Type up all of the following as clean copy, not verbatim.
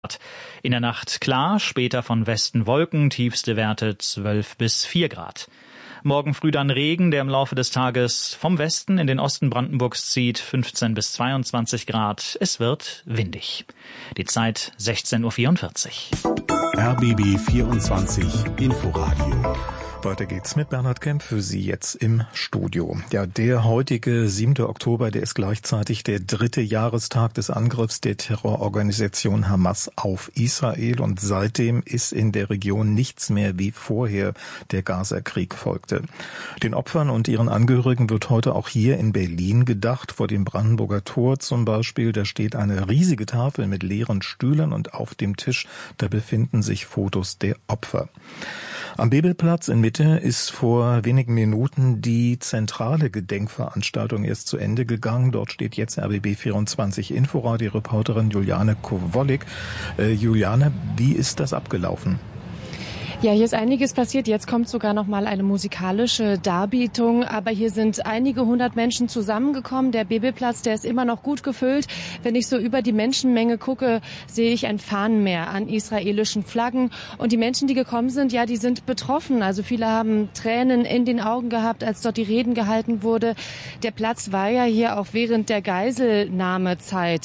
In der Nacht klar, später von Westen Wolken, tiefste Werte 12 bis 4 Grad. Morgen früh dann Regen, der im Laufe des Tages vom Westen in den Osten Brandenburgs zieht, 15 bis 22 Grad. Es wird windig. Die Zeit 16:44 Uhr. RBB 24 Inforadio. Weiter geht's mit Bernhard Kemp für Sie jetzt im Studio. Ja, der heutige 7. Oktober, der ist gleichzeitig der 3. Jahrestag des Angriffs der Terrororganisation Hamas auf Israel und seitdem ist in der Region nichts mehr wie vorher der Gaza-Krieg folgte. Den Opfern und ihren Angehörigen wird heute auch hier in Berlin gedacht, vor dem Brandenburger Tor zum Beispiel. Da steht eine riesige Tafel mit leeren Stühlen und auf dem Tisch, da befinden sich Fotos der Opfer. Am Bebelplatz in Mitte ist vor wenigen Minuten die zentrale Gedenkveranstaltung erst zu Ende gegangen. Dort steht jetzt RBB 24 Inforadio-Reporterin Juliane Kowollik. Juliane, wie ist das abgelaufen? Ja, hier ist einiges passiert. Jetzt kommt sogar noch mal eine musikalische Darbietung. Aber hier sind einige hundert Menschen zusammengekommen. Der Bebelplatz, der ist immer noch gut gefüllt. Wenn ich so über die Menschenmenge gucke, sehe ich ein Fahnenmeer an israelischen Flaggen. Und die Menschen, die gekommen sind, ja, die sind betroffen. Also viele haben Tränen in den Augen gehabt, als dort die Reden gehalten wurde. Der Platz war ja hier auch während der Geiselnahmezeit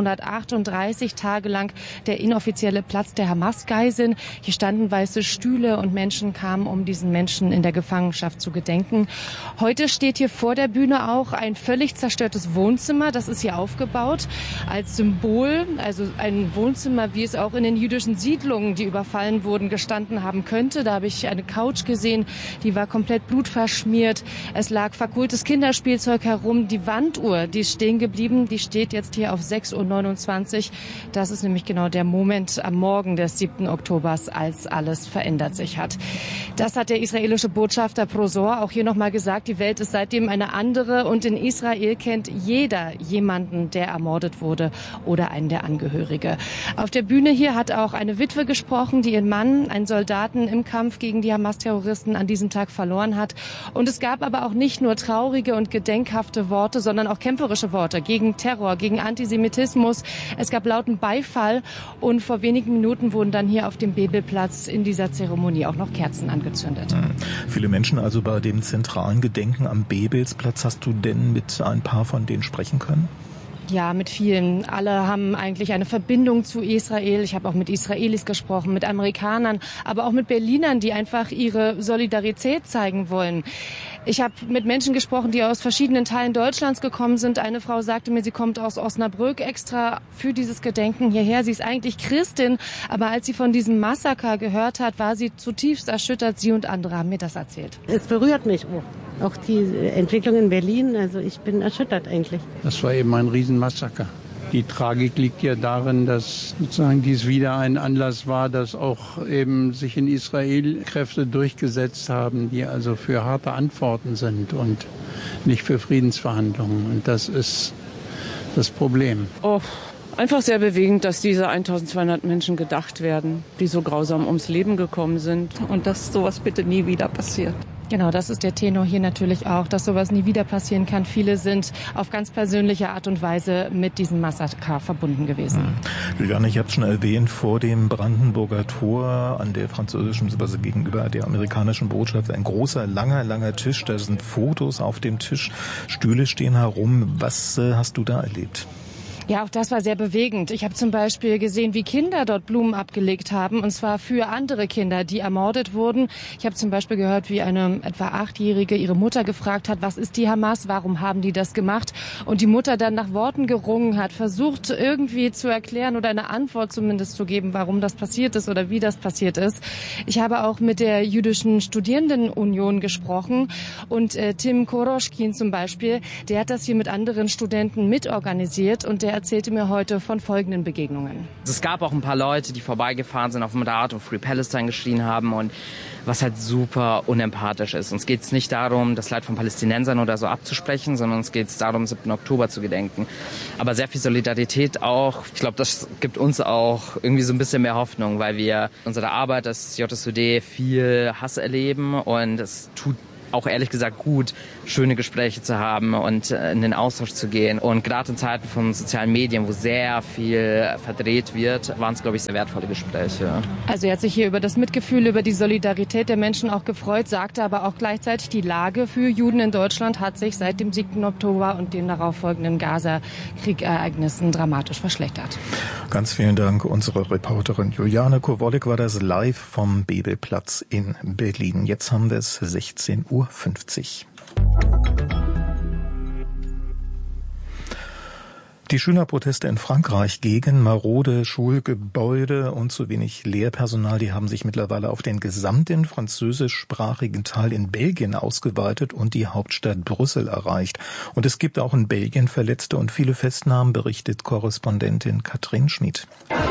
738 Tage lang der inoffizielle Platz der Hamas-Geiseln. Hier standen weiße Stühle und Menschen kamen, um diesen Menschen in der Gefangenschaft zu gedenken. Heute steht hier vor der Bühne auch ein völlig zerstörtes Wohnzimmer. Das ist hier aufgebaut als Symbol, also ein Wohnzimmer, wie es auch in den jüdischen Siedlungen, die überfallen wurden, gestanden haben könnte. Da habe ich eine Couch gesehen, die war komplett blutverschmiert. Es lag verkohltes Kinderspielzeug herum. Die Wanduhr, die ist stehen geblieben, die steht jetzt hier auf 6:29 Uhr. Das ist nämlich genau der Moment am Morgen des 7. Oktobers, als alles verändert sich hat. Das hat der israelische Botschafter Prosor auch hier nochmal gesagt. Die Welt ist seitdem eine andere und in Israel kennt jeder jemanden, der ermordet wurde oder einen der Angehörige. Auf der Bühne hier hat auch eine Witwe gesprochen, die ihren Mann, einen Soldaten im Kampf gegen die Hamas-Terroristen an diesem Tag verloren hat. Und es gab aber auch nicht nur traurige und gedenkhafte Worte, sondern auch kämpferische Worte gegen Terror, gegen Antisemitismus. Es gab lauten Beifall und vor wenigen Minuten wurden dann hier auf dem Bebelplatz in dieser Zeremonie auch noch Kerzen angezündet. Viele Menschen also bei dem zentralen Gedenken am Bebelsplatz. Hast du denn mit ein paar von denen sprechen können? Ja, mit vielen. Alle haben eigentlich eine Verbindung zu Israel. Ich habe auch mit Israelis gesprochen, mit Amerikanern, aber auch mit Berlinern, die einfach ihre Solidarität zeigen wollen. Ich habe mit Menschen gesprochen, die aus verschiedenen Teilen Deutschlands gekommen sind. Eine Frau sagte mir, sie kommt aus Osnabrück extra für dieses Gedenken hierher. Sie ist eigentlich Christin, aber als sie von diesem Massaker gehört hat, war sie zutiefst erschüttert. Sie und andere haben mir das erzählt. Es berührt mich auch die Entwicklung in Berlin. Also ich bin erschüttert eigentlich. Das war eben ein Riesenmassaker. Die Tragik liegt ja darin, dass sozusagen dies wieder ein Anlass war, dass auch eben sich in Israel Kräfte durchgesetzt haben, die also für harte Antworten sind und nicht für Friedensverhandlungen. Und das ist das Problem. Einfach sehr bewegend, dass diese 1200 Menschen gedacht werden, die so grausam ums Leben gekommen sind. Und dass sowas bitte nie wieder passiert. Genau, das ist der Tenor hier natürlich auch, dass sowas nie wieder passieren kann. Viele sind auf ganz persönliche Art und Weise mit diesem Massaker verbunden gewesen. Juliane, ich habe es schon erwähnt, vor dem Brandenburger Tor an der französischen, also gegenüber der amerikanischen Botschaft, ein großer, langer Tisch. Da sind Fotos auf dem Tisch, Stühle stehen herum. Was hast du da erlebt? Ja, auch das war sehr bewegend. Ich habe zum Beispiel gesehen, wie Kinder dort Blumen abgelegt haben, und zwar für andere Kinder, die ermordet wurden. Ich habe zum Beispiel gehört, wie eine etwa 8-Jährige ihre Mutter gefragt hat, was ist die Hamas, warum haben die das gemacht? Und die Mutter dann nach Worten gerungen hat, versucht irgendwie zu erklären oder eine Antwort zumindest zu geben, warum das passiert ist oder wie das passiert ist. Ich habe auch mit der Jüdischen Studierendenunion gesprochen und Tim Koroschkin zum Beispiel, der hat das hier mit anderen Studenten mitorganisiert und der erzählte mir heute von folgenden Begegnungen. Es gab auch ein paar Leute, die vorbeigefahren sind auf dem Rad und Free Palestine geschrien haben, und was halt super unempathisch ist. Uns geht es nicht darum, das Leid von Palästinensern oder so abzusprechen, sondern uns geht es darum, 7. Oktober zu gedenken. Aber sehr viel Solidarität auch. Ich glaube, das gibt uns auch irgendwie so ein bisschen mehr Hoffnung, weil wir unsere Arbeit als JSUD viel Hass erleben, und es tut auch ehrlich gesagt gut, schöne Gespräche zu haben und in den Austausch zu gehen. Und gerade in Zeiten von sozialen Medien, wo sehr viel verdreht wird, waren es, glaube ich, sehr wertvolle Gespräche. Also er hat sich hier über das Mitgefühl, über die Solidarität der Menschen auch gefreut, sagte aber auch gleichzeitig, die Lage für Juden in Deutschland hat sich seit dem 7. Oktober und den darauffolgenden Gaza-Kriegereignissen dramatisch verschlechtert. Ganz vielen Dank. Unsere Reporterin Juliane Kowolek war das live vom Bebelplatz in Berlin. Jetzt haben wir es 16:50 Uhr. Die Schülerproteste in Frankreich gegen marode Schulgebäude und zu wenig Lehrpersonal, die haben sich mittlerweile auf den gesamten französischsprachigen Teil in Belgien ausgeweitet und die Hauptstadt Brüssel erreicht. Und es gibt auch in Belgien Verletzte und viele Festnahmen, berichtet Korrespondentin Katrin Schmid.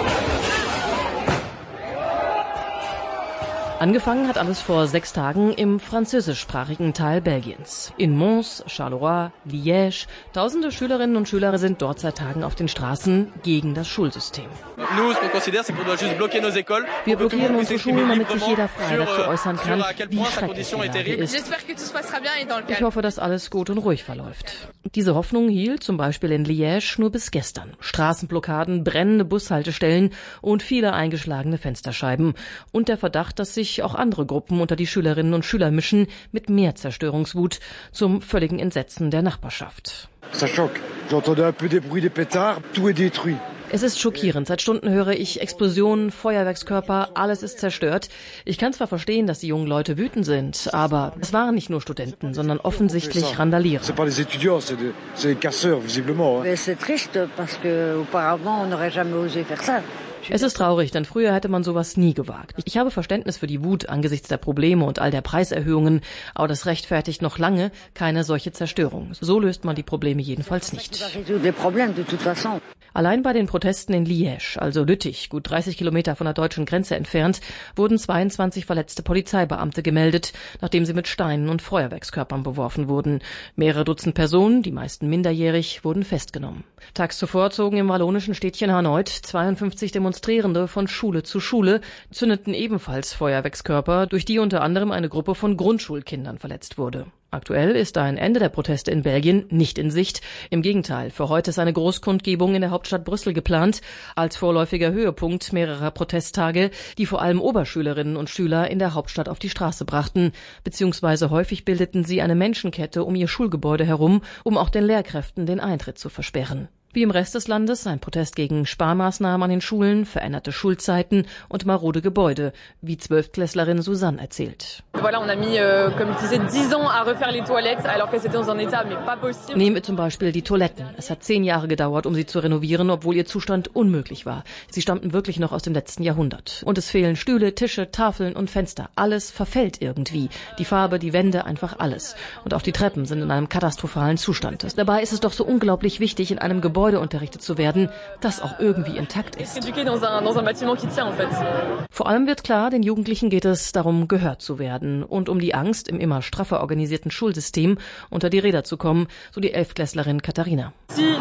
Angefangen hat alles vor 6 Tagen im französischsprachigen Teil Belgiens. In Mons, Charleroi, Liège. Tausende Schülerinnen und Schüler sind dort seit Tagen auf den Straßen gegen das Schulsystem. Wir blockieren unsere Schulen, damit sich jeder frei dazu äußern kann, wie schrecklich die Lage ist. Ich hoffe, dass alles gut und ruhig verläuft. Diese Hoffnung hielt zum Beispiel in Liège nur bis gestern. Straßenblockaden, brennende Bushaltestellen und viele eingeschlagene Fensterscheiben. Und der Verdacht, dass sich auch andere Gruppen unter die Schülerinnen und Schüler mischen, mit mehr Zerstörungswut, zum völligen Entsetzen der Nachbarschaft. Es ist schockierend. Seit Stunden höre ich Explosionen, Feuerwerkskörper, alles ist zerstört. Ich kann zwar verstehen, dass die jungen Leute wütend sind, aber es waren nicht nur Studenten, sondern offensichtlich Randalierer. Es ist traurig, denn früher hätte man sowas nie gewagt. Ich habe Verständnis für die Wut angesichts der Probleme und all der Preiserhöhungen, aber das rechtfertigt noch lange keine solche Zerstörung. So löst man die Probleme jedenfalls nicht. Allein bei den Protesten in Liège, also Lüttich, gut 30 Kilometer von der deutschen Grenze entfernt, wurden 22 verletzte Polizeibeamte gemeldet, nachdem sie mit Steinen und Feuerwerkskörpern beworfen wurden. Mehrere Dutzend Personen, die meisten minderjährig, wurden festgenommen. Tags zuvor zogen im wallonischen Städtchen Hanoit 52 Demonstrierende von Schule zu Schule, zündeten ebenfalls Feuerwerkskörper, durch die unter anderem eine Gruppe von Grundschulkindern verletzt wurde. Aktuell ist ein Ende der Proteste in Belgien nicht in Sicht. Im Gegenteil, für heute ist eine Großkundgebung in der Hauptstadt Brüssel geplant, als vorläufiger Höhepunkt mehrerer Protesttage, die vor allem Oberschülerinnen und Schüler in der Hauptstadt auf die Straße brachten, beziehungsweise häufig bildeten sie eine Menschenkette um ihr Schulgebäude herum, um auch den Lehrkräften den Eintritt zu versperren. Wie im Rest des Landes ein Protest gegen Sparmaßnahmen an den Schulen, veränderte Schulzeiten und marode Gebäude, wie 12-Klässlerin Susanne erzählt. Nehmen wir zum Beispiel die Toiletten. Es hat 10 Jahre gedauert, um sie zu renovieren, obwohl ihr Zustand unmöglich war. Sie stammten wirklich noch aus dem letzten Jahrhundert. Und es fehlen Stühle, Tische, Tafeln und Fenster. Alles verfällt irgendwie. Die Farbe, die Wände, einfach alles. Und auch die Treppen sind in einem katastrophalen Zustand. Dabei ist es doch so unglaublich wichtig, in einem Gebäude unterrichtet zu werden, das auch irgendwie intakt ist. Vor allem wird klar, den Jugendlichen geht es darum, gehört zu werden und um die Angst, im immer straffer organisierten Schulsystem unter die Räder zu kommen, so die 11-Klässlerin Katharina.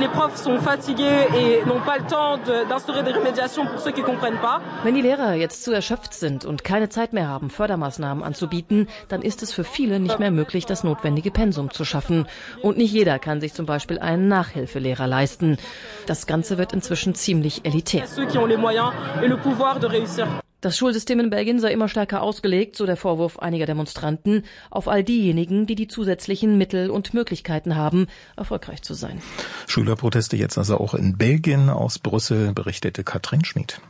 Wenn die Lehrer jetzt zu erschöpft sind und keine Zeit mehr haben, Fördermaßnahmen anzubieten, dann ist es für viele nicht mehr möglich, das notwendige Pensum zu schaffen. Und nicht jeder kann sich zum Beispiel einen Nachhilfelehrer leisten. Das Ganze wird inzwischen ziemlich elitär. Das Schulsystem in Belgien sei immer stärker ausgelegt, so der Vorwurf einiger Demonstranten, auf all diejenigen, die die zusätzlichen Mittel und Möglichkeiten haben, erfolgreich zu sein. Schülerproteste jetzt also auch in Belgien. Aus Brüssel berichtete Katrin Schmid.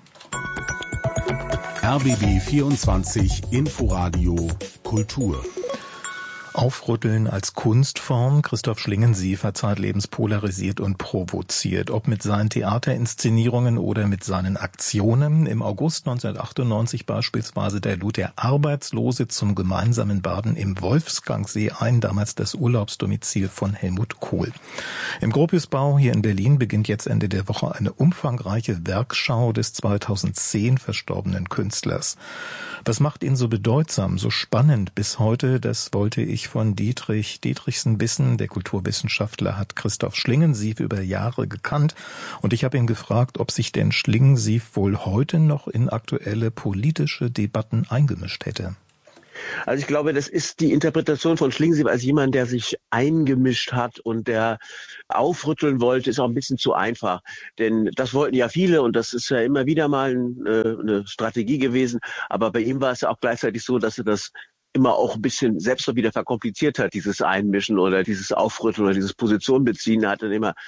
RBB 24 Inforadio Kultur. Aufrütteln als Kunstform. Christoph Schlingensief hat zeitlebens polarisiert und provoziert. Ob mit seinen Theaterinszenierungen oder mit seinen Aktionen. Im August 1998 beispielsweise, da lud der Arbeitslose zum gemeinsamen Baden im Wolfgangsee ein, damals das Urlaubsdomizil von Helmut Kohl. Im Gropiusbau hier in Berlin beginnt jetzt Ende der Woche eine umfangreiche Werkschau des 2010 verstorbenen Künstlers. Was macht ihn so bedeutsam, so spannend bis heute? Das wollte ich von Dietrich Dietrichsen wissen. Der Kulturwissenschaftler hat Christoph Schlingensief über Jahre gekannt. Und ich habe ihn gefragt, ob sich denn Schlingensief wohl heute noch in aktuelle politische Debatten eingemischt hätte. Also ich glaube, das ist die Interpretation von Schlingensief als jemand, der sich eingemischt hat und der aufrütteln wollte, ist auch ein bisschen zu einfach. Denn das wollten ja viele und das ist ja immer wieder mal eine Strategie gewesen. Aber bei ihm war es ja auch gleichzeitig so, dass er das immer auch ein bisschen selbst wieder verkompliziert hat, dieses Einmischen oder dieses Aufrütteln oder dieses Position beziehen. Er hat dann immer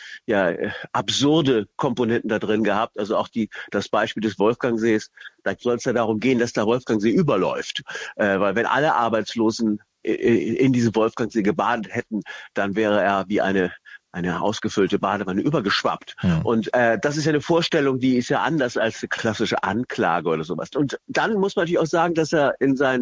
absurde Komponenten da drin gehabt. Also auch das Beispiel des Wolfgangsees, da soll es ja darum gehen, dass der Wolfgangsee überläuft. Weil wenn alle Arbeitslosen in diesem Wolfgangsee gebadet hätten, dann wäre er wie eine ausgefüllte Badewanne übergeschwappt. Ja. Und das ist ja eine Vorstellung, die ist ja anders als eine klassische Anklage oder sowas. Und dann muss man natürlich auch sagen, dass er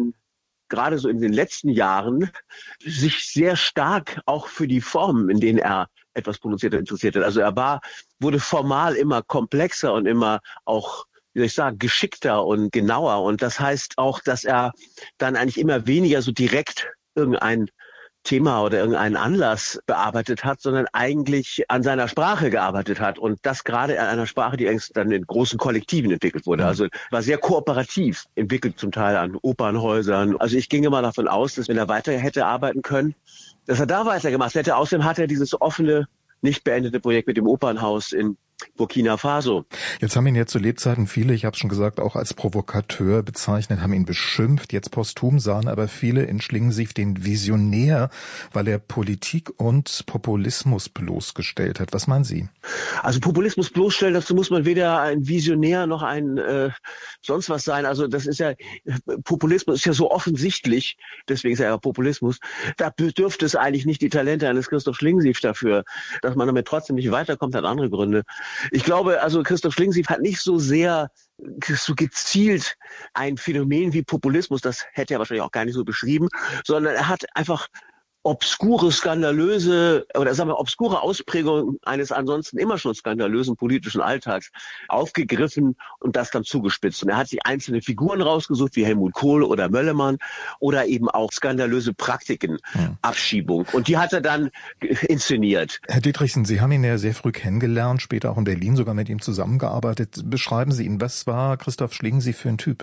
gerade so in den letzten Jahren sich sehr stark auch für die Formen, in denen er etwas produziert hat, interessiert hat. Also er wurde formal immer komplexer und immer auch, wie soll ich sagen, geschickter und genauer. Und das heißt auch, dass er dann eigentlich immer weniger so direkt irgendein Thema oder irgendeinen Anlass bearbeitet hat, sondern eigentlich an seiner Sprache gearbeitet hat und das gerade an einer Sprache, die dann in großen Kollektiven entwickelt wurde. Also war sehr kooperativ entwickelt, zum Teil an Opernhäusern. Also ich ginge mal davon aus, dass wenn er weiter hätte arbeiten können, dass er da weitergemacht hätte. Außerdem hat er dieses offene, nicht beendete Projekt mit dem Opernhaus in Burkina Faso. Jetzt haben ihn ja zu Lebzeiten viele, ich habe es schon gesagt, auch als Provokateur bezeichnet, haben ihn beschimpft. Jetzt posthum sahen aber viele in Schlingensief den Visionär, weil er Politik und Populismus bloßgestellt hat. Was meinen Sie? Also Populismus bloßstellen, dazu muss man weder ein Visionär noch ein sonst was sein. Also das ist ja, Populismus ist ja so offensichtlich, deswegen ist er ja Populismus. Da dürfte es eigentlich nicht die Talente eines Christoph Schlingensief dafür, dass man damit trotzdem nicht weiterkommt, hat andere Gründe. Ich glaube, also Christoph Schlingensief hat nicht so sehr so gezielt ein Phänomen wie Populismus, das hätte er wahrscheinlich auch gar nicht so beschrieben, sondern er hat einfach obskure, skandalöse oder sagen wir obskure Ausprägungen eines ansonsten immer schon skandalösen politischen Alltags aufgegriffen und das dann zugespitzt. Und er hat sich einzelne Figuren rausgesucht, wie Helmut Kohl oder Möllermann oder eben auch skandalöse Praktiken, Abschiebung. Und die hat er dann inszeniert. Herr Dietrichsen, Sie haben ihn ja sehr früh kennengelernt, später auch in Berlin sogar mit ihm zusammengearbeitet. Beschreiben Sie ihn, was war Christoph Schlingensief für ein Typ?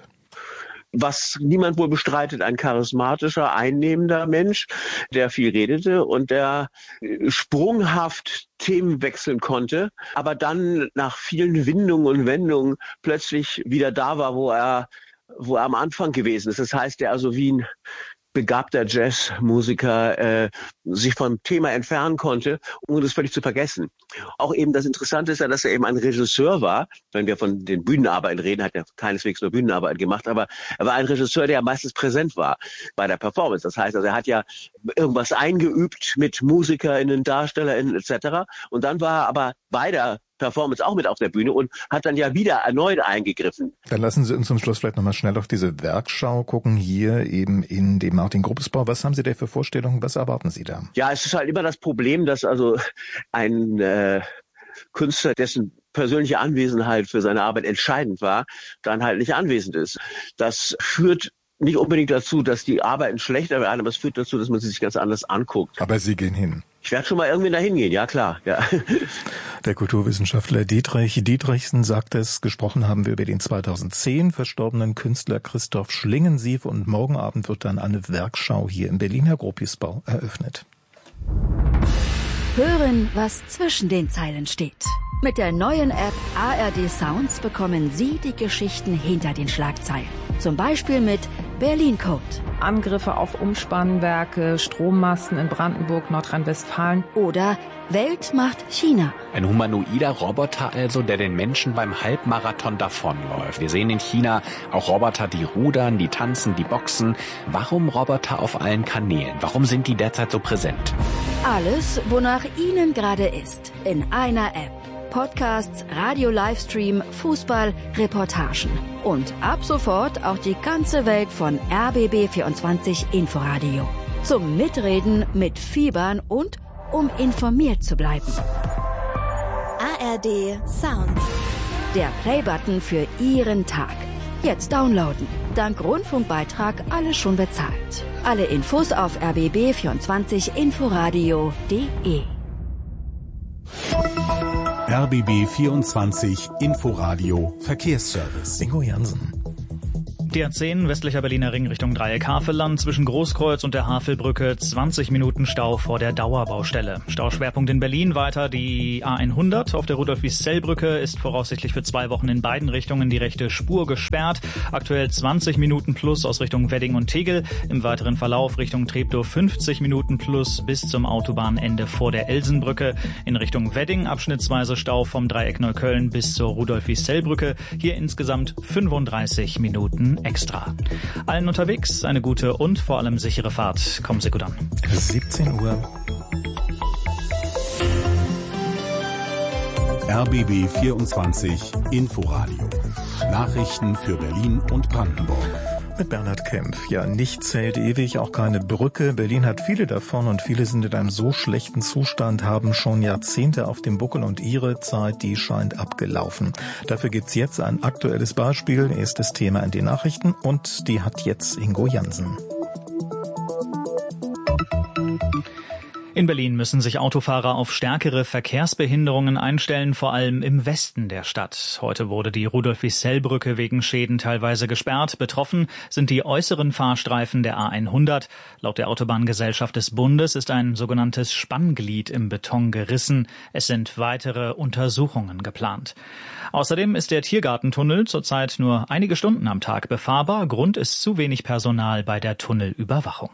Was niemand wohl bestreitet, ein charismatischer, einnehmender Mensch, der viel redete und der sprunghaft Themen wechseln konnte, aber dann nach vielen Windungen und Wendungen plötzlich wieder da war, wo er am Anfang gewesen ist. Das heißt, er also wie ein begabter Jazzmusiker sich vom Thema entfernen konnte, ohne es völlig zu vergessen. Auch eben das Interessante ist ja, dass er eben ein Regisseur war. Wenn wir von den Bühnenarbeiten reden, hat er keineswegs nur Bühnenarbeit gemacht, aber er war ein Regisseur, der meistens präsent war bei der Performance. Das heißt, also er hat ja irgendwas eingeübt mit MusikerInnen, DarstellerInnen etc. Und dann war er aber bei der Performance auch mit auf der Bühne und hat dann ja wieder erneut eingegriffen. Dann lassen Sie uns zum Schluss vielleicht nochmal schnell auf diese Werkschau gucken, hier eben in dem Martin-Gruppes-Bau. Was haben Sie da für Vorstellungen, was erwarten Sie da? Ja, es ist halt immer das Problem, dass also ein Künstler, dessen persönliche Anwesenheit für seine Arbeit entscheidend war, dann halt nicht anwesend ist. Das führt nicht unbedingt dazu, dass die Arbeiten schlechter werden, aber es führt dazu, dass man sie sich ganz anders anguckt. Aber Sie gehen hin. Ich werde schon mal irgendwie dahin gehen, ja klar. Ja. Der Kulturwissenschaftler Dietrich Dietrichsen sagt es, gesprochen haben wir über den 2010 verstorbenen Künstler Christoph Schlingensief und morgen Abend wird dann eine Werkschau hier im Berliner Gropiusbau eröffnet. Hören, was zwischen den Zeilen steht. Mit der neuen App ARD Sounds bekommen Sie die Geschichten hinter den Schlagzeilen. Zum Beispiel mit Berlin Code. Angriffe auf Umspannwerke, Strommasten in Brandenburg, Nordrhein-Westfalen. Oder Welt macht China. Ein humanoider Roboter also, der den Menschen beim Halbmarathon davonläuft. Wir sehen in China auch Roboter, die rudern, die tanzen, die boxen. Warum Roboter auf allen Kanälen? Warum sind die derzeit so präsent? Alles, wonach Ihnen gerade ist, in einer App. Podcasts, Radio-Livestream, Fußball, Reportagen. Und ab sofort auch die ganze Welt von RBB24 Inforadio. Zum Mitreden, mitfiebern und um informiert zu bleiben. ARD Sounds. Der Playbutton für Ihren Tag. Jetzt downloaden. Dank Rundfunkbeitrag alles schon bezahlt. Alle Infos auf rbb24inforadio.de. RBB 24 Inforadio Verkehrsservice. Ingo Jansen. Die A10 westlicher Berliner Ring Richtung Dreieck Havelland zwischen Großkreuz und der Havelbrücke 20 Minuten Stau vor der Dauerbaustelle. Stauschwerpunkt in Berlin weiter die A100 auf der Rudolf-Wiesel-Brücke ist voraussichtlich für 2 Wochen in beiden Richtungen die rechte Spur gesperrt. Aktuell 20 Minuten plus aus Richtung Wedding und Tegel. Im weiteren Verlauf Richtung Treptow 50 Minuten plus bis zum Autobahnende vor der Elsenbrücke. In Richtung Wedding abschnittsweise Stau vom Dreieck Neukölln bis zur Rudolf-Wiesel-Brücke. Hier insgesamt 35 Minuten extra. Allen unterwegs eine gute und vor allem sichere Fahrt. Kommen Sie gut an. 17 Uhr. RBB 24 Inforadio. Nachrichten für Berlin und Brandenburg. Mit Bernhard Kempf. Ja, nichts hält ewig, auch keine Brücke. Berlin hat viele davon und viele sind in einem so schlechten Zustand, haben schon Jahrzehnte auf dem Buckel und ihre Zeit, die scheint abgelaufen. Dafür gibt's jetzt ein aktuelles Beispiel, erstes Thema in den Nachrichten und die hat jetzt Ingo Jansen. In Berlin müssen sich Autofahrer auf stärkere Verkehrsbehinderungen einstellen, vor allem im Westen der Stadt. Heute wurde die Rudolf-Wiesel-Brücke wegen Schäden teilweise gesperrt. Betroffen sind die äußeren Fahrstreifen der A100. Laut der Autobahngesellschaft des Bundes ist ein sogenanntes Spannglied im Beton gerissen. Es sind weitere Untersuchungen geplant. Außerdem ist der Tiergartentunnel zurzeit nur einige Stunden am Tag befahrbar. Grund ist zu wenig Personal bei der Tunnelüberwachung.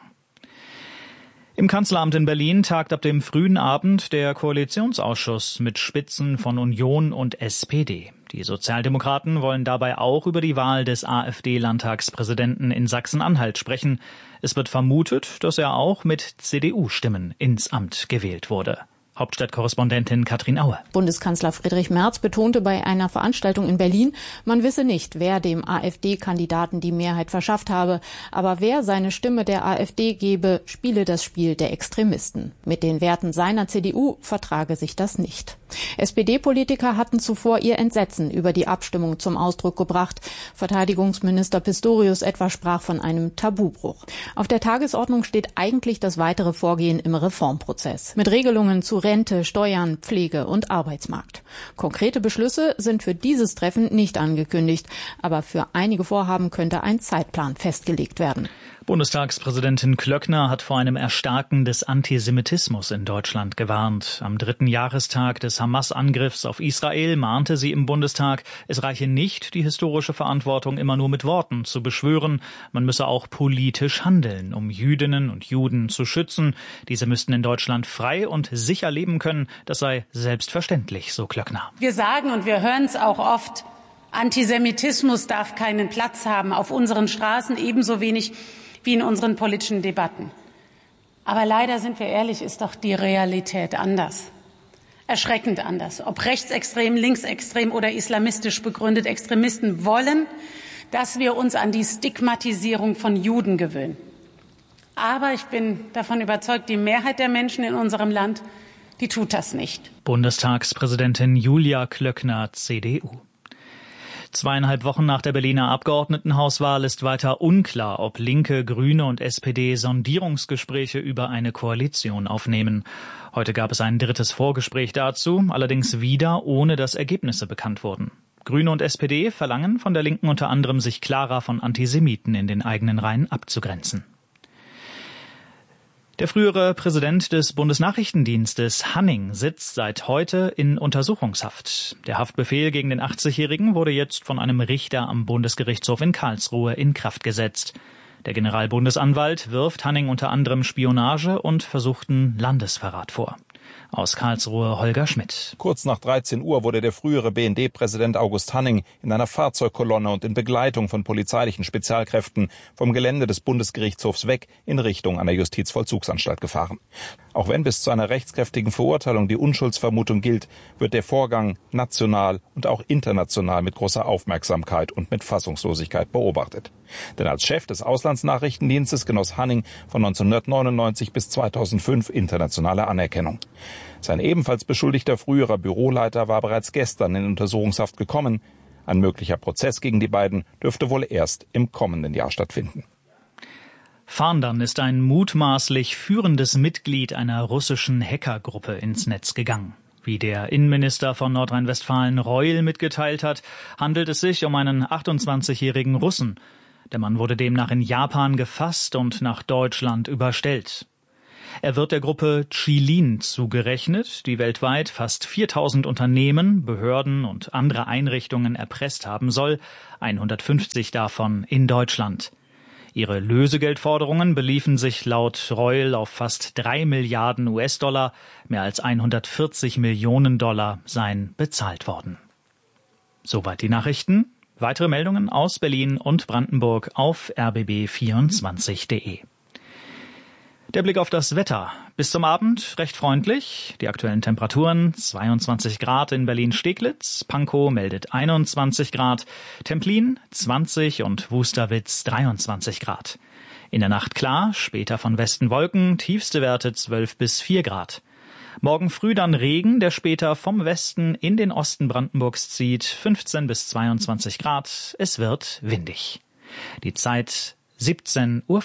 Im Kanzleramt in Berlin tagt ab dem frühen Abend der Koalitionsausschuss mit Spitzen von Union und SPD. Die Sozialdemokraten wollen dabei auch über die Wahl des AfD-Landtagspräsidenten in Sachsen-Anhalt sprechen. Es wird vermutet, dass er auch mit CDU-Stimmen ins Amt gewählt wurde. Hauptstadtkorrespondentin Katrin Aue. Bundeskanzler Friedrich Merz betonte bei einer Veranstaltung in Berlin, man wisse nicht, wer dem AfD-Kandidaten die Mehrheit verschafft habe, aber wer seine Stimme der AfD gebe, spiele das Spiel der Extremisten. Mit den Werten seiner CDU vertrage sich das nicht. SPD-Politiker hatten zuvor ihr Entsetzen über die Abstimmung zum Ausdruck gebracht. Verteidigungsminister Pistorius etwa sprach von einem Tabubruch. Auf der Tagesordnung steht eigentlich das weitere Vorgehen im Reformprozess. Mit Regelungen zu Rente, Steuern, Pflege und Arbeitsmarkt. Konkrete Beschlüsse sind für dieses Treffen nicht angekündigt, aber für einige Vorhaben könnte ein Zeitplan festgelegt werden. Bundestagspräsidentin Klöckner hat vor einem Erstarken des Antisemitismus in Deutschland gewarnt. Am 3. Jahrestag des Hamas-Angriffs auf Israel mahnte sie im Bundestag, es reiche nicht, die historische Verantwortung immer nur mit Worten zu beschwören. Man müsse auch politisch handeln, um Jüdinnen und Juden zu schützen. Diese müssten in Deutschland frei und sicher leben können. Das sei selbstverständlich, so Klöckner. Wir sagen, und wir hören es auch oft, Antisemitismus darf keinen Platz haben auf unseren Straßen, ebenso wenig wie in unseren politischen Debatten. Aber leider, sind wir ehrlich, ist doch die Realität anders. Erschreckend anders. Ob rechtsextrem, linksextrem oder islamistisch begründet, Extremisten wollen, dass wir uns an die Stigmatisierung von Juden gewöhnen. Aber ich bin davon überzeugt, die Mehrheit der Menschen in unserem Land, die tut das nicht. Bundestagspräsidentin Julia Klöckner, CDU. 2,5 Wochen nach der Berliner Abgeordnetenhauswahl ist weiter unklar, ob Linke, Grüne und SPD Sondierungsgespräche über eine Koalition aufnehmen. Heute gab es ein drittes Vorgespräch dazu, allerdings wieder ohne dass Ergebnisse bekannt wurden. Grüne und SPD verlangen von der Linken unter anderem, sich klarer von Antisemiten in den eigenen Reihen abzugrenzen. Der frühere Präsident des Bundesnachrichtendienstes Hanning sitzt seit heute in Untersuchungshaft. Der Haftbefehl gegen den 80-Jährigen wurde jetzt von einem Richter am Bundesgerichtshof in Karlsruhe in Kraft gesetzt. Der Generalbundesanwalt wirft Hanning unter anderem Spionage und versuchten Landesverrat vor. Aus Karlsruhe Holger Schmidt. Kurz nach 13 Uhr wurde der frühere BND-Präsident August Hanning in einer Fahrzeugkolonne und in Begleitung von polizeilichen Spezialkräften vom Gelände des Bundesgerichtshofs weg in Richtung einer Justizvollzugsanstalt gefahren. Auch wenn bis zu einer rechtskräftigen Verurteilung die Unschuldsvermutung gilt, wird der Vorgang national und auch international mit großer Aufmerksamkeit und mit Fassungslosigkeit beobachtet. Denn als Chef des Auslandsnachrichtendienstes genoss Hanning von 1999 bis 2005 internationale Anerkennung. Sein ebenfalls beschuldigter früherer Büroleiter war bereits gestern in Untersuchungshaft gekommen. Ein möglicher Prozess gegen die beiden dürfte wohl erst im kommenden Jahr stattfinden. Fahndern ist ein mutmaßlich führendes Mitglied einer russischen Hackergruppe ins Netz gegangen. Wie der Innenminister von Nordrhein-Westfalen Reul mitgeteilt hat, handelt es sich um einen 28-jährigen Russen. Der Mann wurde demnach in Japan gefasst und nach Deutschland überstellt. Er wird der Gruppe Qilin zugerechnet, die weltweit fast 4000 Unternehmen, Behörden und andere Einrichtungen erpresst haben soll, 150 davon in Deutschland. Ihre Lösegeldforderungen beliefen sich laut Reul auf fast 3 Milliarden US-Dollar, mehr als 140 Millionen Dollar seien bezahlt worden. Soweit die Nachrichten. Weitere Meldungen aus Berlin und Brandenburg auf rbb24.de. Der Blick auf das Wetter. Bis zum Abend recht freundlich. Die aktuellen Temperaturen 22 Grad in Berlin-Steglitz. Pankow meldet 21 Grad. Templin 20 und Wusterwitz 23 Grad. In der Nacht klar, später von Westen Wolken, tiefste Werte 12 bis 4 Grad. Morgen früh dann Regen, der später vom Westen in den Osten Brandenburgs zieht. 15 bis 22 Grad. Es wird windig. Die Zeit 17:05 Uhr.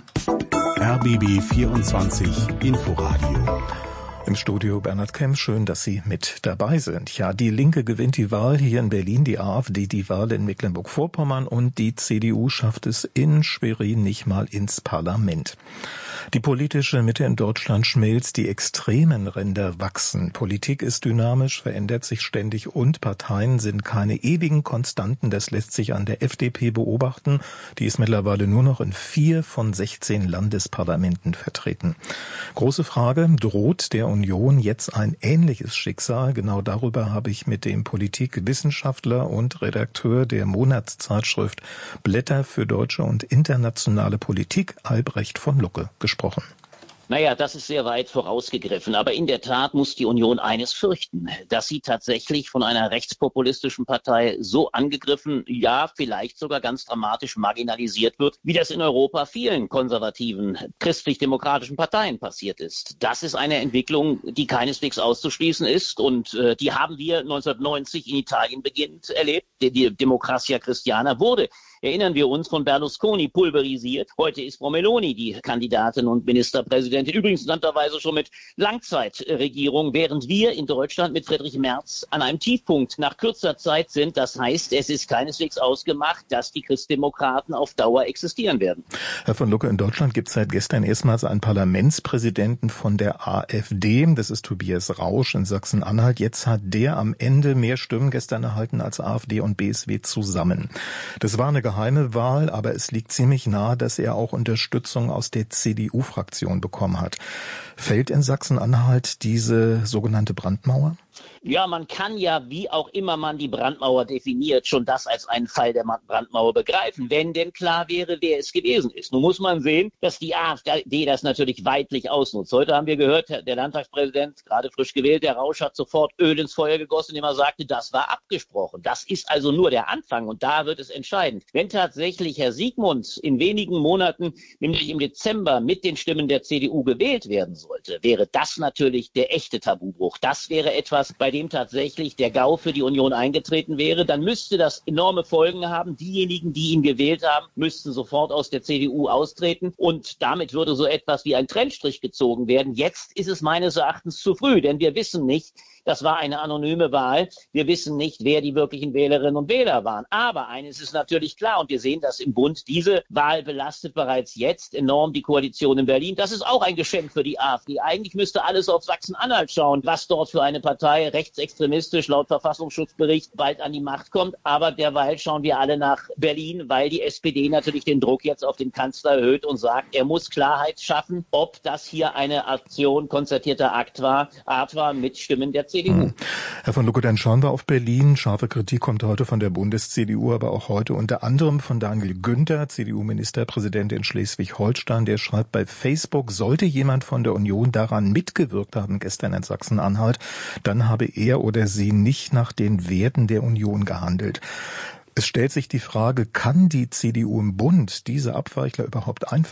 RBB 24 Inforadio. Im Studio Bernhard Kemp, schön, dass Sie mit dabei sind. Ja, die Linke gewinnt die Wahl hier in Berlin, die AfD die Wahl in Mecklenburg-Vorpommern und die CDU schafft es in Schwerin nicht mal ins Parlament. Die politische Mitte in Deutschland schmilzt, die extremen Ränder wachsen. Politik ist dynamisch, verändert sich ständig und Parteien sind keine ewigen Konstanten. Das lässt sich an der FDP beobachten. Die ist mittlerweile nur noch in 4 von 16 Landesparlamenten vertreten. Große Frage, droht der Union jetzt ein ähnliches Schicksal? Genau darüber habe ich mit dem Politikwissenschaftler und Redakteur der Monatszeitschrift Blätter für deutsche und internationale Politik, Albrecht von Lucke, gesprochen. Naja, das ist sehr weit vorausgegriffen. Aber in der Tat muss die Union eines fürchten, dass sie tatsächlich von einer rechtspopulistischen Partei so angegriffen, ja, vielleicht sogar ganz dramatisch marginalisiert wird, wie das in Europa vielen konservativen, christlich-demokratischen Parteien passiert ist. Das ist eine Entwicklung, die keineswegs auszuschließen ist. Und die haben wir 1990 in Italien beginnend erlebt. Die Democrazia Cristiana wurde, erinnern wir uns, von Berlusconi pulverisiert. Heute ist Frau Meloni die Kandidatin und Ministerpräsidentin, übrigens interessanterweise schon mit Langzeitregierung, während wir in Deutschland mit Friedrich Merz an einem Tiefpunkt nach kürzer Zeit sind. Das heißt, es ist keineswegs ausgemacht, dass die Christdemokraten auf Dauer existieren werden. Herr von Lucke, in Deutschland gibt es seit gestern erstmals einen Parlamentspräsidenten von der AfD. Das ist Tobias Rausch in Sachsen-Anhalt. Jetzt hat der am Ende mehr Stimmen gestern erhalten als AfD und BSW zusammen. Das war eine geheime Wahl, aber es liegt ziemlich nahe, dass er auch Unterstützung aus der CDU-Fraktion bekommen hat. Fällt in Sachsen-Anhalt diese sogenannte Brandmauer? Ja, man kann ja, wie auch immer man die Brandmauer definiert, schon das als einen Fall der Brandmauer begreifen, wenn denn klar wäre, wer es gewesen ist. Nun muss man sehen, dass die AfD das natürlich weidlich ausnutzt. Heute haben wir gehört, der Landtagspräsident, gerade frisch gewählt, der Rausch, hat sofort Öl ins Feuer gegossen, indem er sagte, das war abgesprochen. Das ist also nur der Anfang und da wird es entscheidend. Wenn tatsächlich Herr Siegmund in wenigen Monaten, nämlich im Dezember, mit den Stimmen der CDU gewählt werden sollte, wäre das natürlich der echte Tabubruch. Das wäre etwas, bei dem tatsächlich der GAU für die Union eingetreten wäre, dann müsste das enorme Folgen haben. Diejenigen, die ihn gewählt haben, müssten sofort aus der CDU austreten und damit würde so etwas wie ein Trennstrich gezogen werden. Jetzt ist es meines Erachtens zu früh, denn wir wissen nicht, das war eine anonyme Wahl. Wir wissen nicht, wer die wirklichen Wählerinnen und Wähler waren. Aber eines ist natürlich klar, und wir sehen das im Bund, diese Wahl belastet bereits jetzt enorm die Koalition in Berlin. Das ist auch ein Geschenk für die AfD. Eigentlich müsste alles auf Sachsen-Anhalt schauen, was dort für eine Partei rechtsextremistisch laut Verfassungsschutzbericht bald an die Macht kommt. Aber derweil schauen wir alle nach Berlin, weil die SPD natürlich den Druck jetzt auf den Kanzler erhöht und sagt, er muss Klarheit schaffen, ob das hier eine Aktion, konzertierter Akt war mit Stimmen der CDU. Herr von Lucke, dann schauen wir auf Berlin. Scharfe Kritik kommt heute von der Bundes-CDU, aber auch heute unter anderem von Daniel Günther, CDU-Ministerpräsident in Schleswig-Holstein. Der schreibt bei Facebook, sollte jemand von der Union daran mitgewirkt haben, gestern in Sachsen-Anhalt, dann habe er oder sie nicht nach den Werten der Union gehandelt. Es stellt sich die Frage, kann die CDU im Bund diese Abweichler überhaupt einfangen?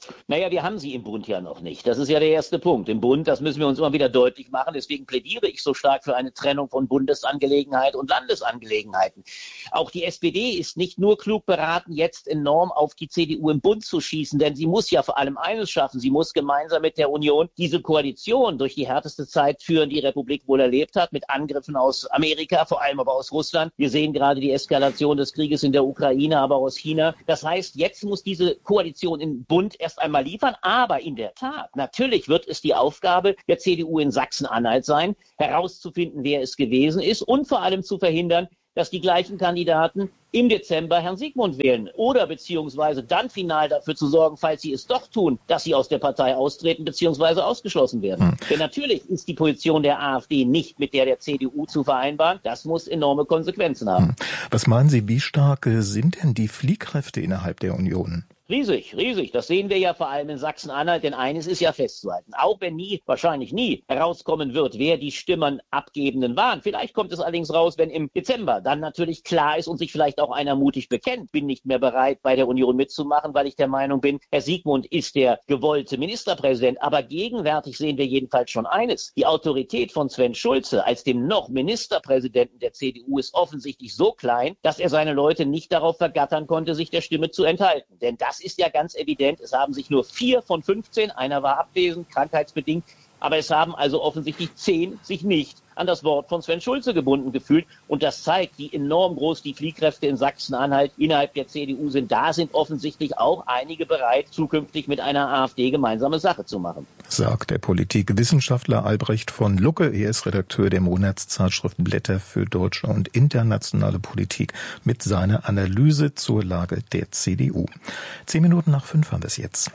Naja, wir haben sie im Bund ja noch nicht. Das ist ja der erste Punkt. Im Bund, das müssen wir uns immer wieder deutlich machen. Deswegen plädiere ich so stark für eine Trennung von Bundesangelegenheit und Landesangelegenheiten. Auch die SPD ist nicht nur klug beraten, jetzt enorm auf die CDU im Bund zu schießen, denn sie muss ja vor allem eines schaffen. Sie muss gemeinsam mit der Union diese Koalition durch die härteste Zeit führen, die Republik wohl erlebt hat, mit Angriffen aus Amerika, vor allem aber aus Russland. Wir sehen gerade die Eskalation des Krieges in der Ukraine, aber aus China. Das heißt, jetzt muss diese Koalition im Bund erst einmal liefern, aber in der Tat, natürlich wird es die Aufgabe der CDU in Sachsen-Anhalt sein, herauszufinden, wer es gewesen ist und vor allem zu verhindern, dass die gleichen Kandidaten im Dezember Herrn Siegmund wählen oder beziehungsweise dann final dafür zu sorgen, falls sie es doch tun, dass sie aus der Partei austreten beziehungsweise ausgeschlossen werden. Denn natürlich ist die Position der AfD nicht mit der CDU zu vereinbaren. Das muss enorme Konsequenzen haben. Was meinen Sie, wie stark sind denn die Fliehkräfte innerhalb der Union? Riesig, riesig. Das sehen wir ja vor allem in Sachsen-Anhalt, denn eines ist ja festzuhalten. Auch wenn wahrscheinlich nie herauskommen wird, wer die Stimmenabgebenden waren. Vielleicht kommt es allerdings raus, wenn im Dezember dann natürlich klar ist und sich vielleicht auch einer mutig bekennt. Bin nicht mehr bereit, bei der Union mitzumachen, weil ich der Meinung bin, Herr Siegmund ist der gewollte Ministerpräsident. Aber gegenwärtig sehen wir jedenfalls schon eines. Die Autorität von Sven Schulze als dem noch Ministerpräsidenten der CDU ist offensichtlich so klein, dass er seine Leute nicht darauf vergattern konnte, sich der Stimme zu enthalten. Denn das ist ja ganz evident. Es haben sich nur 4 von 15, einer war abwesend, krankheitsbedingt, aber es haben also offensichtlich 10 sich nicht an das Wort von Sven Schulze gebunden gefühlt. Und das zeigt, wie enorm groß die Fliehkräfte in Sachsen-Anhalt innerhalb der CDU sind. Da sind offensichtlich auch einige bereit, zukünftig mit einer AfD gemeinsame Sache zu machen. Sagt der Politikwissenschaftler Albrecht von Lucke. Er ist Redakteur der Monatszeitschrift Blätter für deutsche und internationale Politik mit seiner Analyse zur Lage der CDU. 5 Minuten haben wir es jetzt.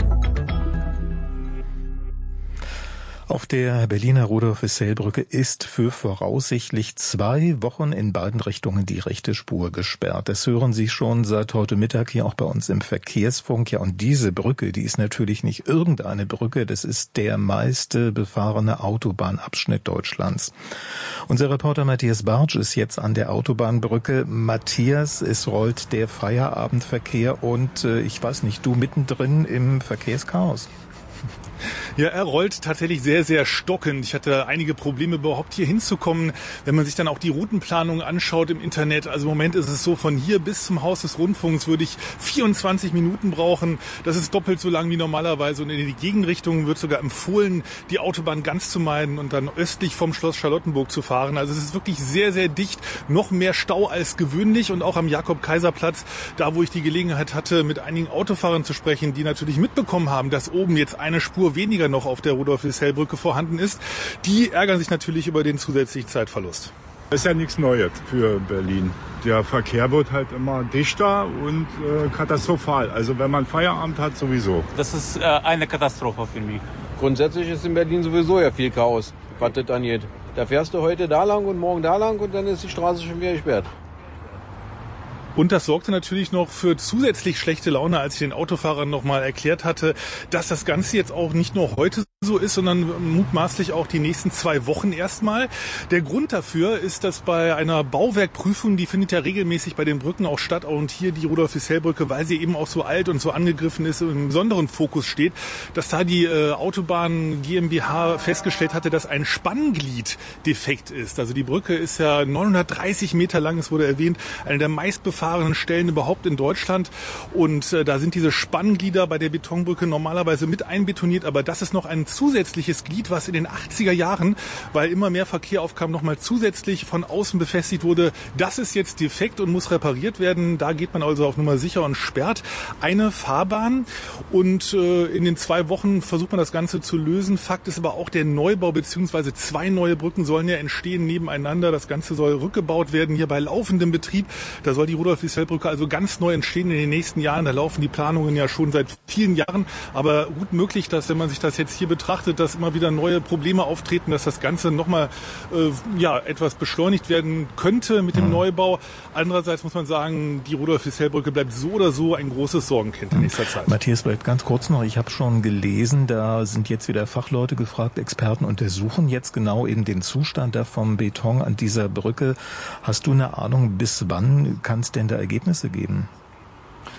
Auf der Berliner Rudolf-Hessel-Brücke ist für voraussichtlich 2 Wochen in beiden Richtungen die rechte Spur gesperrt. Das hören Sie schon seit heute Mittag hier auch bei uns im Verkehrsfunk. Ja, und diese Brücke, die ist natürlich nicht irgendeine Brücke. Das ist der meiste befahrene Autobahnabschnitt Deutschlands. Unser Reporter Matthias Bartsch ist jetzt an der Autobahnbrücke. Matthias, es rollt der Feierabendverkehr und ich weiß nicht, du mittendrin im Verkehrschaos? Ja, er rollt tatsächlich sehr, sehr stockend. Ich hatte einige Probleme, überhaupt hier hinzukommen. Wenn man sich dann auch die Routenplanung anschaut im Internet, also im Moment ist es so, von hier bis zum Haus des Rundfunks würde ich 24 Minuten brauchen. Das ist doppelt so lang wie normalerweise. Und in die Gegenrichtung wird sogar empfohlen, die Autobahn ganz zu meiden und dann östlich vom Schloss Charlottenburg zu fahren. Also es ist wirklich sehr, sehr dicht. Noch mehr Stau als gewöhnlich. Und auch am Jakob-Kaiser-Platz, da wo ich die Gelegenheit hatte, mit einigen Autofahrern zu sprechen, die natürlich mitbekommen haben, dass oben jetzt eine Spur weniger noch auf der Rudolf-Hessel-Brücke vorhanden ist, die ärgern sich natürlich über den zusätzlichen Zeitverlust. Das ist ja nichts Neues für Berlin. Der Verkehr wird halt immer dichter und katastrophal. Also wenn man Feierabend hat, sowieso. Das ist eine Katastrophe für mich. Grundsätzlich ist in Berlin sowieso ja viel Chaos, was das angeht. Da fährst du heute da lang und morgen da lang und dann ist die Straße schon wieder gesperrt. Und das sorgte natürlich noch für zusätzlich schlechte Laune, als ich den Autofahrern nochmal erklärt hatte, dass das Ganze jetzt auch nicht nur heute so ist, sondern mutmaßlich auch die nächsten 2 Wochen erstmal. Der Grund dafür ist, dass bei einer Bauwerkprüfung, die findet ja regelmäßig bei den Brücken auch statt, und hier die Rudolf-Hessel-Brücke, weil sie eben auch so alt und so angegriffen ist, im besonderen Fokus steht, dass da die Autobahn GmbH festgestellt hatte, dass ein Spannglied defekt ist. Also die Brücke ist ja 930 Meter lang, es wurde erwähnt, eine der meistbefahrenen Stellen überhaupt in Deutschland. Und da sind diese Spannglieder bei der Betonbrücke normalerweise mit einbetoniert, aber das ist noch ein zusätzliches Glied, was in den 80er Jahren, weil immer mehr Verkehr aufkam, nochmal zusätzlich von außen befestigt wurde. Das ist jetzt defekt und muss repariert werden. Da geht man also auf Nummer sicher und sperrt eine Fahrbahn. Und in den 2 Wochen versucht man das Ganze zu lösen. Fakt ist aber auch der Neubau, beziehungsweise 2 neue Brücken sollen ja entstehen nebeneinander. Das Ganze soll rückgebaut werden hier bei laufendem Betrieb. Da soll die Rudolf-Hessel-Brücke also ganz neu entstehen in den nächsten Jahren. Da laufen die Planungen ja schon seit vielen Jahren. Aber gut möglich, dass, wenn man sich das jetzt hier betrachtet, dass immer wieder neue Probleme auftreten, dass das Ganze nochmal etwas beschleunigt werden könnte mit dem Neubau. Andererseits muss man sagen, die Rudolf-Hessel-Brücke bleibt so oder so ein großes Sorgenkind in nächster Zeit. Matthias, vielleicht ganz kurz noch, ich habe schon gelesen, da sind jetzt wieder Fachleute gefragt, Experten untersuchen jetzt genau eben den Zustand da vom Beton an dieser Brücke. Hast du eine Ahnung, bis wann kann es denn da Ergebnisse geben?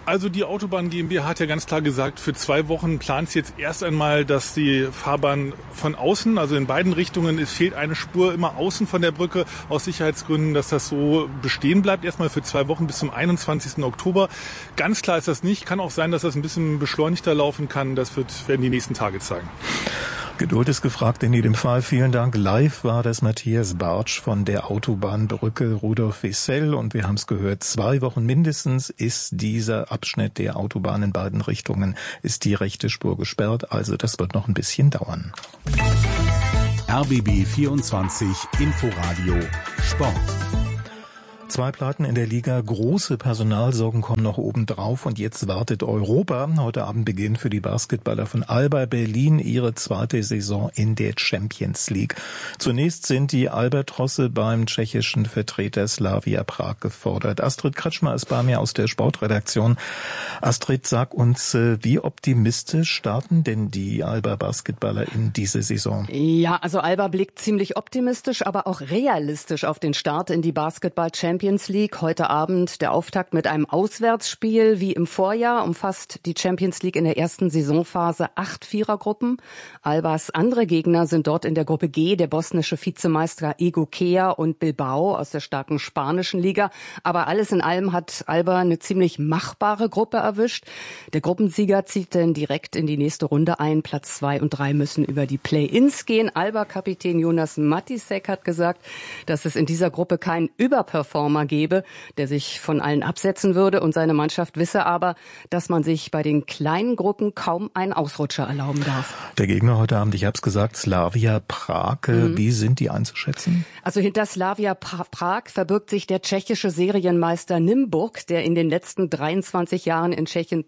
Also die Autobahn GmbH hat ja ganz klar gesagt, für 2 Wochen plant sie jetzt erst einmal, dass die Fahrbahn von außen, also in beiden Richtungen, es fehlt eine Spur immer außen von der Brücke aus Sicherheitsgründen, dass das so bestehen bleibt. Erstmal für 2 Wochen bis zum 21. Oktober. Ganz klar ist das nicht. Kann auch sein, dass das ein bisschen beschleunigter laufen kann. Das werden die nächsten Tage zeigen. Geduld ist gefragt in jedem Fall. Vielen Dank. Live war das Matthias Bartsch von der Autobahnbrücke Rudolf-Wissell. Und wir haben es gehört, 2 Wochen mindestens ist dieser Abschnitt der Autobahn in beiden Richtungen, ist die rechte Spur gesperrt. Also das wird noch ein bisschen dauern. RBB 24 Inforadio Sport. 2 Pleiten in der Liga, große Personalsorgen kommen noch obendrauf und jetzt wartet Europa. Heute Abend beginnt für die Basketballer von Alba Berlin ihre 2. Saison in der Champions League. Zunächst sind die Albatrosse beim tschechischen Vertreter Slavia Prag gefordert. Astrid Kretschmer ist bei mir aus der Sportredaktion. Astrid, sag uns, wie optimistisch starten denn die Alba Basketballer in diese Saison? Ja, also Alba blickt ziemlich optimistisch, aber auch realistisch auf den Start in die Basketball Champions League. Heute Abend der Auftakt mit einem Auswärtsspiel. Wie im Vorjahr umfasst die Champions League in der ersten Saisonphase 8 Vierergruppen. Albas andere Gegner sind dort in der Gruppe G der bosnische Vizemeister Egokea und Bilbao aus der starken spanischen Liga. Aber alles in allem hat Alba eine ziemlich machbare Gruppe erwischt. Der Gruppensieger zieht dann direkt in die nächste Runde ein. Platz 2 und 3 müssen über die Play-ins gehen. Alba-Kapitän Jonas Matisek hat gesagt, dass es in dieser Gruppe keinen Überperformer gebe, der sich von allen absetzen würde, und seine Mannschaft wisse aber, dass man sich bei den kleinen Gruppen kaum einen Ausrutscher erlauben darf. Der Gegner heute Abend, ich habe es gesagt, Slavia Prag. Wie sind die einzuschätzen? Also hinter Slavia Prag verbirgt sich der tschechische Serienmeister Nymburk, der in den letzten 23 Jahren in Tschechien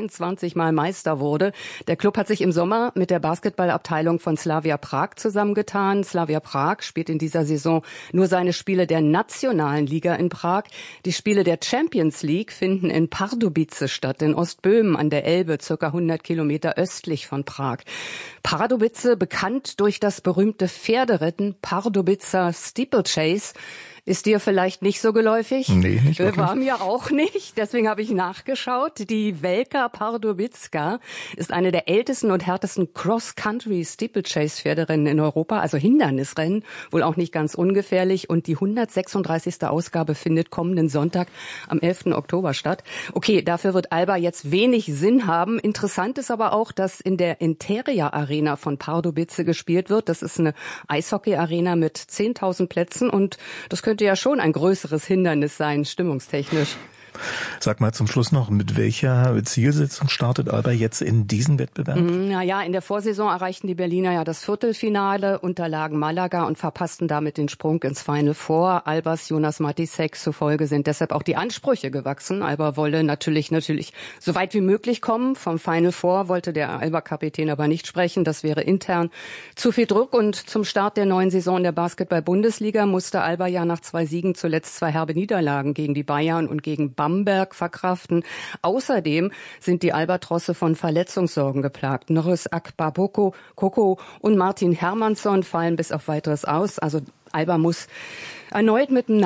22 Mal Meister wurde. Der Klub hat sich im Sommer mit der Basketballabteilung von Slavia Prag zusammengetan. Slavia Prag spielt in dieser Saison nur seine Spiele der nationalen Liga in Prag. Die Spiele der Champions League finden in Pardubice statt, in Ostböhmen an der Elbe, circa 100 Kilometer östlich von Prag. Pardubice, bekannt durch das berühmte Pferderennen Pardubicer Steeplechase, ist dir vielleicht nicht so geläufig? Nee, nicht wirklich. War mir auch nicht. Deswegen habe ich nachgeschaut. Die Velka Pardubicka ist eine der ältesten und härtesten Cross-Country-Steeplechase-Pferderennen in Europa, also Hindernisrennen, wohl auch nicht ganz ungefährlich. Und die 136. Ausgabe findet kommenden Sonntag am 11. Oktober statt. Okay, dafür wird Alba jetzt wenig Sinn haben. Interessant ist aber auch, dass in der Interia Arena von Pardubice gespielt wird. Das ist eine Eishockey-Arena mit 10.000 Plätzen und das könnte ja schon ein größeres Hindernis sein, stimmungstechnisch. Sag mal zum Schluss noch, mit welcher Zielsetzung startet Alba jetzt in diesen Wettbewerb? In der Vorsaison erreichten die Berliner ja das Viertelfinale, unterlagen Malaga und verpassten damit den Sprung ins Final Four. Albas Jonas Matisek zufolge sind deshalb auch die Ansprüche gewachsen. Alba wolle natürlich so weit wie möglich kommen. Vom Final Four wollte der Alba-Kapitän aber nicht sprechen. Das wäre intern zu viel Druck. Und zum Start der neuen Saison der Basketball-Bundesliga musste Alba ja nach 2 Siegen zuletzt 2 herbe Niederlagen gegen die Bayern und gegen Bamberg verkraften. Außerdem sind die Albatrosse von Verletzungssorgen geplagt. Norris Akbaboko, Koko und Martin Hermannsson fallen bis auf Weiteres aus. Also Alba muss erneut mit einem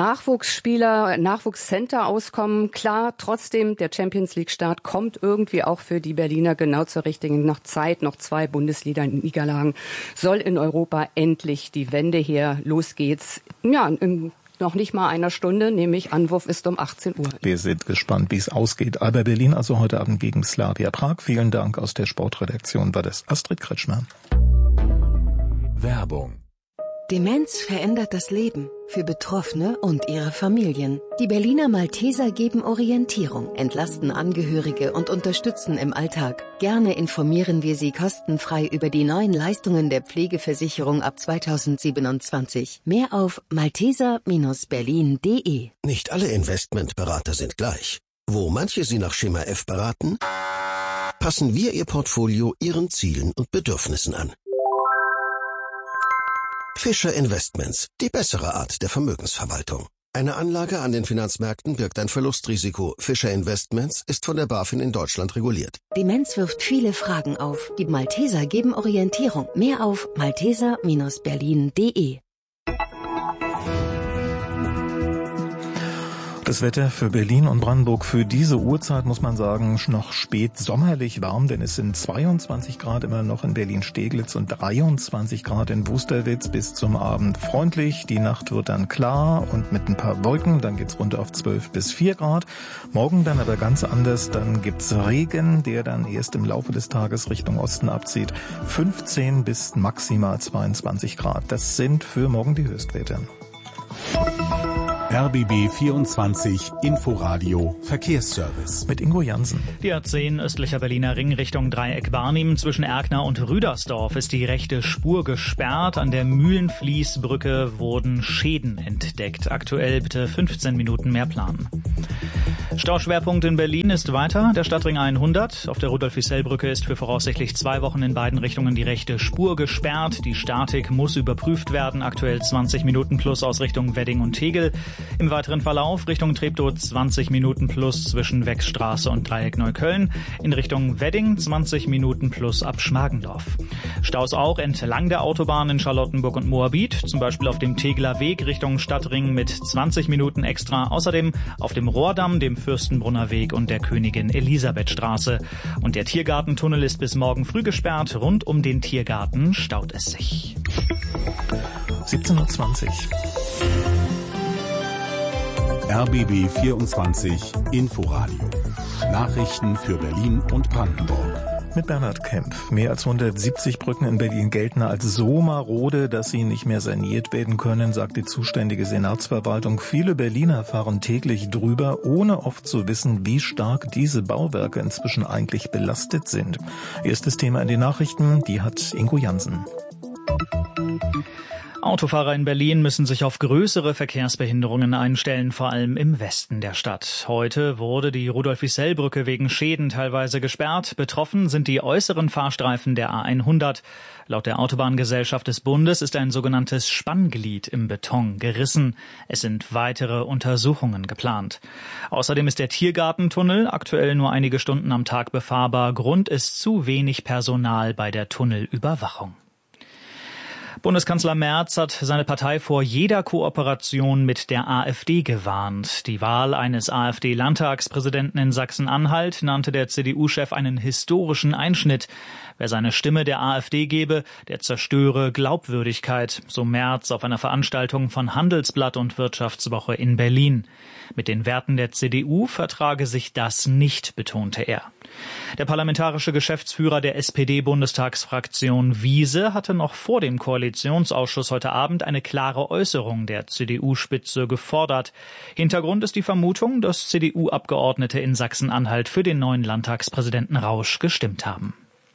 Nachwuchscenter auskommen. Klar, trotzdem, der Champions-League-Start kommt irgendwie auch für die Berliner genau zur richtigen Zeit. Noch 2 Bundesliga-Niederlagen. Soll in Europa endlich die Wende her. Los geht's. Ja, in noch nicht mal einer Stunde, nämlich Anwurf ist um 18 Uhr. Wir sind gespannt, wie es ausgeht. Alba Berlin also heute Abend gegen Slavia Prag. Vielen Dank. Aus der Sportredaktion war das Astrid Kretschmer. Werbung. Demenz verändert das Leben für Betroffene und ihre Familien. Die Berliner Malteser geben Orientierung, entlasten Angehörige und unterstützen im Alltag. Gerne informieren wir Sie kostenfrei über die neuen Leistungen der Pflegeversicherung ab 2027. Mehr auf malteser-berlin.de. Nicht alle Investmentberater sind gleich. Wo manche Sie nach Schema F beraten, passen wir Ihr Portfolio Ihren Zielen und Bedürfnissen an. Fischer Investments, die bessere Art der Vermögensverwaltung. Eine Anlage an den Finanzmärkten birgt ein Verlustrisiko. Fischer Investments ist von der BaFin in Deutschland reguliert. Demenz wirft viele Fragen auf. Die Malteser geben Orientierung. Mehr auf malteser-berlin.de. Das Wetter für Berlin und Brandenburg für diese Uhrzeit, muss man sagen, noch spät sommerlich warm, denn es sind 22 Grad immer noch in Berlin-Steglitz und 23 Grad in Wusterwitz bis zum Abend freundlich. Die Nacht wird dann klar und mit ein paar Wolken, dann geht's runter auf 12 bis 4 Grad. Morgen dann aber ganz anders, dann gibt's Regen, der dann erst im Laufe des Tages Richtung Osten abzieht. 15 bis maximal 22 Grad. Das sind für morgen die Höchstwerte. RBB 24 Inforadio Verkehrsservice. Mit Ingo Jansen. Die A10 östlicher Berliner Ring Richtung Dreieck Barnim zwischen Erkner und Rüdersdorf ist die rechte Spur gesperrt. An der Mühlenfließbrücke wurden Schäden entdeckt. Aktuell bitte 15 Minuten mehr planen. Stauschwerpunkt in Berlin ist weiter der Stadtring 100. Auf der Rudolf-Isell-Brücke ist für voraussichtlich 2 Wochen in beiden Richtungen die rechte Spur gesperrt. Die Statik muss überprüft werden. Aktuell 20 Minuten plus aus Richtung Wedding und Tegel. Im weiteren Verlauf Richtung Treptow 20 Minuten plus zwischen Wechstraße und Dreieck Neukölln. In Richtung Wedding 20 Minuten plus ab Schmargendorf. Staus auch entlang der Autobahn in Charlottenburg und Moabit. Zum Beispiel auf dem Tegeler Weg Richtung Stadtring mit 20 Minuten extra. Außerdem auf dem Rohrdamm, dem Fürstenbrunner Weg und der Königin Elisabeth Straße. Und der Tiergartentunnel ist bis morgen früh gesperrt. Rund um den Tiergarten staut es sich. 17:20 Uhr. RBB 24 Inforadio. Nachrichten für Berlin und Brandenburg. Mit Bernhard Kempf. Mehr als 170 Brücken in Berlin gelten als so marode, dass sie nicht mehr saniert werden können, sagt die zuständige Senatsverwaltung. Viele Berliner fahren täglich drüber, ohne oft zu wissen, wie stark diese Bauwerke inzwischen eigentlich belastet sind. Erstes Thema in den Nachrichten, die hat Ingo Jansen. Autofahrer in Berlin müssen sich auf größere Verkehrsbehinderungen einstellen, vor allem im Westen der Stadt. Heute wurde die Rudolf-Isell-Brücke wegen Schäden teilweise gesperrt. Betroffen sind die äußeren Fahrstreifen der A100. Laut der Autobahngesellschaft des Bundes ist ein sogenanntes Spannglied im Beton gerissen. Es sind weitere Untersuchungen geplant. Außerdem ist der Tiergartentunnel aktuell nur einige Stunden am Tag befahrbar. Grund ist zu wenig Personal bei der Tunnelüberwachung. Bundeskanzler Merz hat seine Partei vor jeder Kooperation mit der AfD gewarnt. Die Wahl eines AfD-Landtagspräsidenten in Sachsen-Anhalt nannte der CDU-Chef einen historischen Einschnitt. Wer seine Stimme der AfD gebe, der zerstöre Glaubwürdigkeit, so Merz auf einer Veranstaltung von Handelsblatt und Wirtschaftswoche in Berlin. Mit den Werten der CDU vertrage sich das nicht, betonte er. Der parlamentarische Geschäftsführer der SPD-Bundestagsfraktion Wiese hatte noch vor dem Koalitionsausschuss heute Abend eine klare Äußerung der CDU-Spitze gefordert. Hintergrund ist die Vermutung, dass CDU-Abgeordnete in Sachsen-Anhalt für den neuen Landtagspräsidenten Rausch gestimmt haben.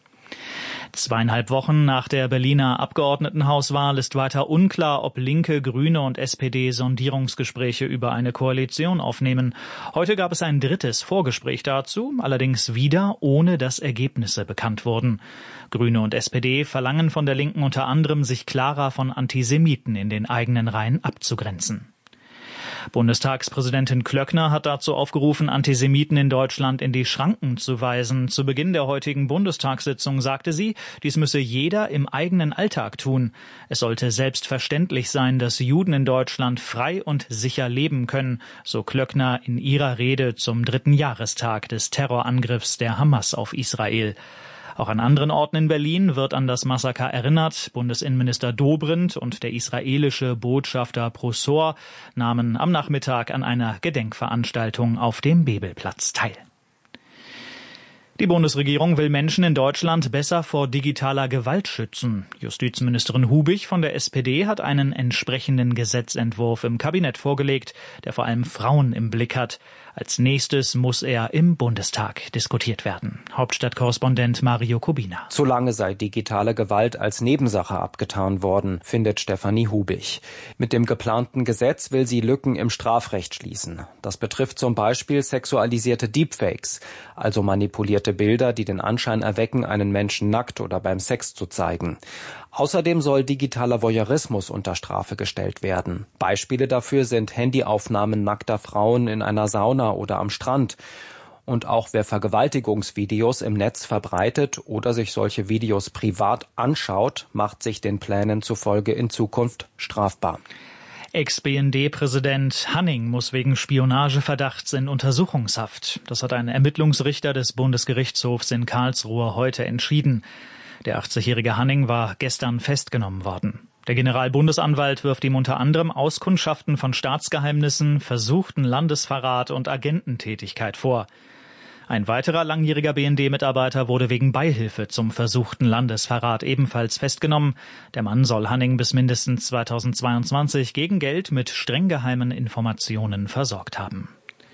2,5 Wochen nach der Berliner Abgeordnetenhauswahl ist weiter unklar, ob Linke, Grüne und SPD Sondierungsgespräche über eine Koalition aufnehmen. Heute gab es ein drittes Vorgespräch dazu, allerdings wieder ohne dass Ergebnisse bekannt wurden. Grüne und SPD verlangen von der Linken unter anderem, sich klarer von Antisemiten in den eigenen Reihen abzugrenzen. Bundestagspräsidentin Klöckner hat dazu aufgerufen, Antisemiten in Deutschland in die Schranken zu weisen. Zu Beginn der heutigen Bundestagssitzung sagte sie, dies müsse jeder im eigenen Alltag tun. Es sollte selbstverständlich sein, dass Juden in Deutschland frei und sicher leben können, so Klöckner in ihrer Rede zum 3. Jahrestag des Terrorangriffs der Hamas auf Israel. Auch an anderen Orten in Berlin wird an das Massaker erinnert. Bundesinnenminister Dobrindt und der israelische Botschafter Prosor nahmen am Nachmittag an einer Gedenkveranstaltung auf dem Bebelplatz teil. Die Bundesregierung will Menschen in Deutschland besser vor digitaler Gewalt schützen. Justizministerin Hubich von der SPD hat einen entsprechenden Gesetzentwurf im Kabinett vorgelegt, der vor allem Frauen im Blick hat. Als nächstes muss er im Bundestag diskutiert werden. Hauptstadtkorrespondent Mario Kubina. Zu lange sei digitale Gewalt als Nebensache abgetan worden, findet Stefanie Hubich. Mit dem geplanten Gesetz will sie Lücken im Strafrecht schließen. Das betrifft zum Beispiel sexualisierte Deepfakes, also manipulierte Bilder, die den Anschein erwecken, einen Menschen nackt oder beim Sex zu zeigen. Außerdem soll digitaler Voyeurismus unter Strafe gestellt werden. Beispiele dafür sind Handyaufnahmen nackter Frauen in einer Sauna oder am Strand. Und auch wer Vergewaltigungsvideos im Netz verbreitet oder sich solche Videos privat anschaut, macht sich den Plänen zufolge in Zukunft strafbar. Ex-BND-Präsident Hanning muss wegen Spionageverdachts in Untersuchungshaft. Das hat ein Ermittlungsrichter des Bundesgerichtshofs in Karlsruhe heute entschieden. Der 80-jährige Hanning war gestern festgenommen worden. Der Generalbundesanwalt wirft ihm unter anderem Auskundschaften von Staatsgeheimnissen, versuchten Landesverrat und Agententätigkeit vor. Ein weiterer langjähriger BND-Mitarbeiter wurde wegen Beihilfe zum versuchten Landesverrat ebenfalls festgenommen. Der Mann soll Hanning bis mindestens 2022 gegen Geld mit streng geheimen Informationen versorgt haben.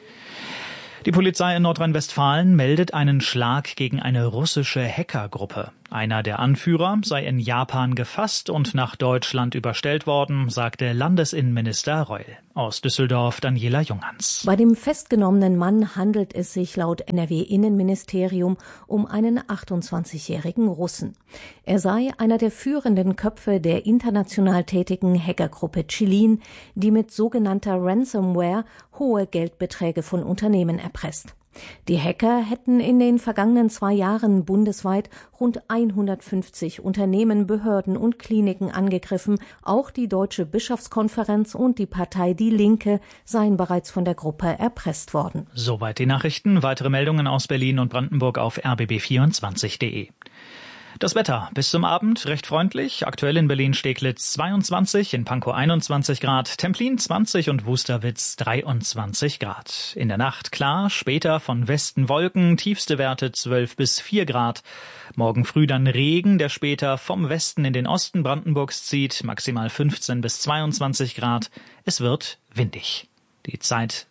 Die Polizei in Nordrhein-Westfalen meldet einen Schlag gegen eine russische Hackergruppe. Einer der Anführer sei in Japan gefasst und nach Deutschland überstellt worden, sagte Landesinnenminister Reul. Aus Düsseldorf Daniela Junghans. Bei dem festgenommenen Mann handelt es sich laut NRW-Innenministerium um einen 28-jährigen Russen. Er sei einer der führenden Köpfe der international tätigen Hackergruppe Qilin, die mit sogenannter Ransomware hohe Geldbeträge von Unternehmen erpresst. Die Hacker hätten in den vergangenen 2 Jahren bundesweit rund 150 Unternehmen, Behörden und Kliniken angegriffen. Auch die Deutsche Bischofskonferenz und die Partei Die Linke seien bereits von der Gruppe erpresst worden. Soweit die Nachrichten. Weitere Meldungen aus Berlin und Brandenburg auf rbb24.de. Das Wetter bis zum Abend recht freundlich. Aktuell in Berlin-Steglitz 22, in Pankow 21 Grad, Templin 20 und Wusterwitz 23 Grad. In der Nacht klar, später von Westen Wolken, tiefste Werte 12 bis 4 Grad. Morgen früh dann Regen, der später vom Westen in den Osten Brandenburgs zieht, maximal 15 bis 22 Grad. Es wird windig. Die Zeit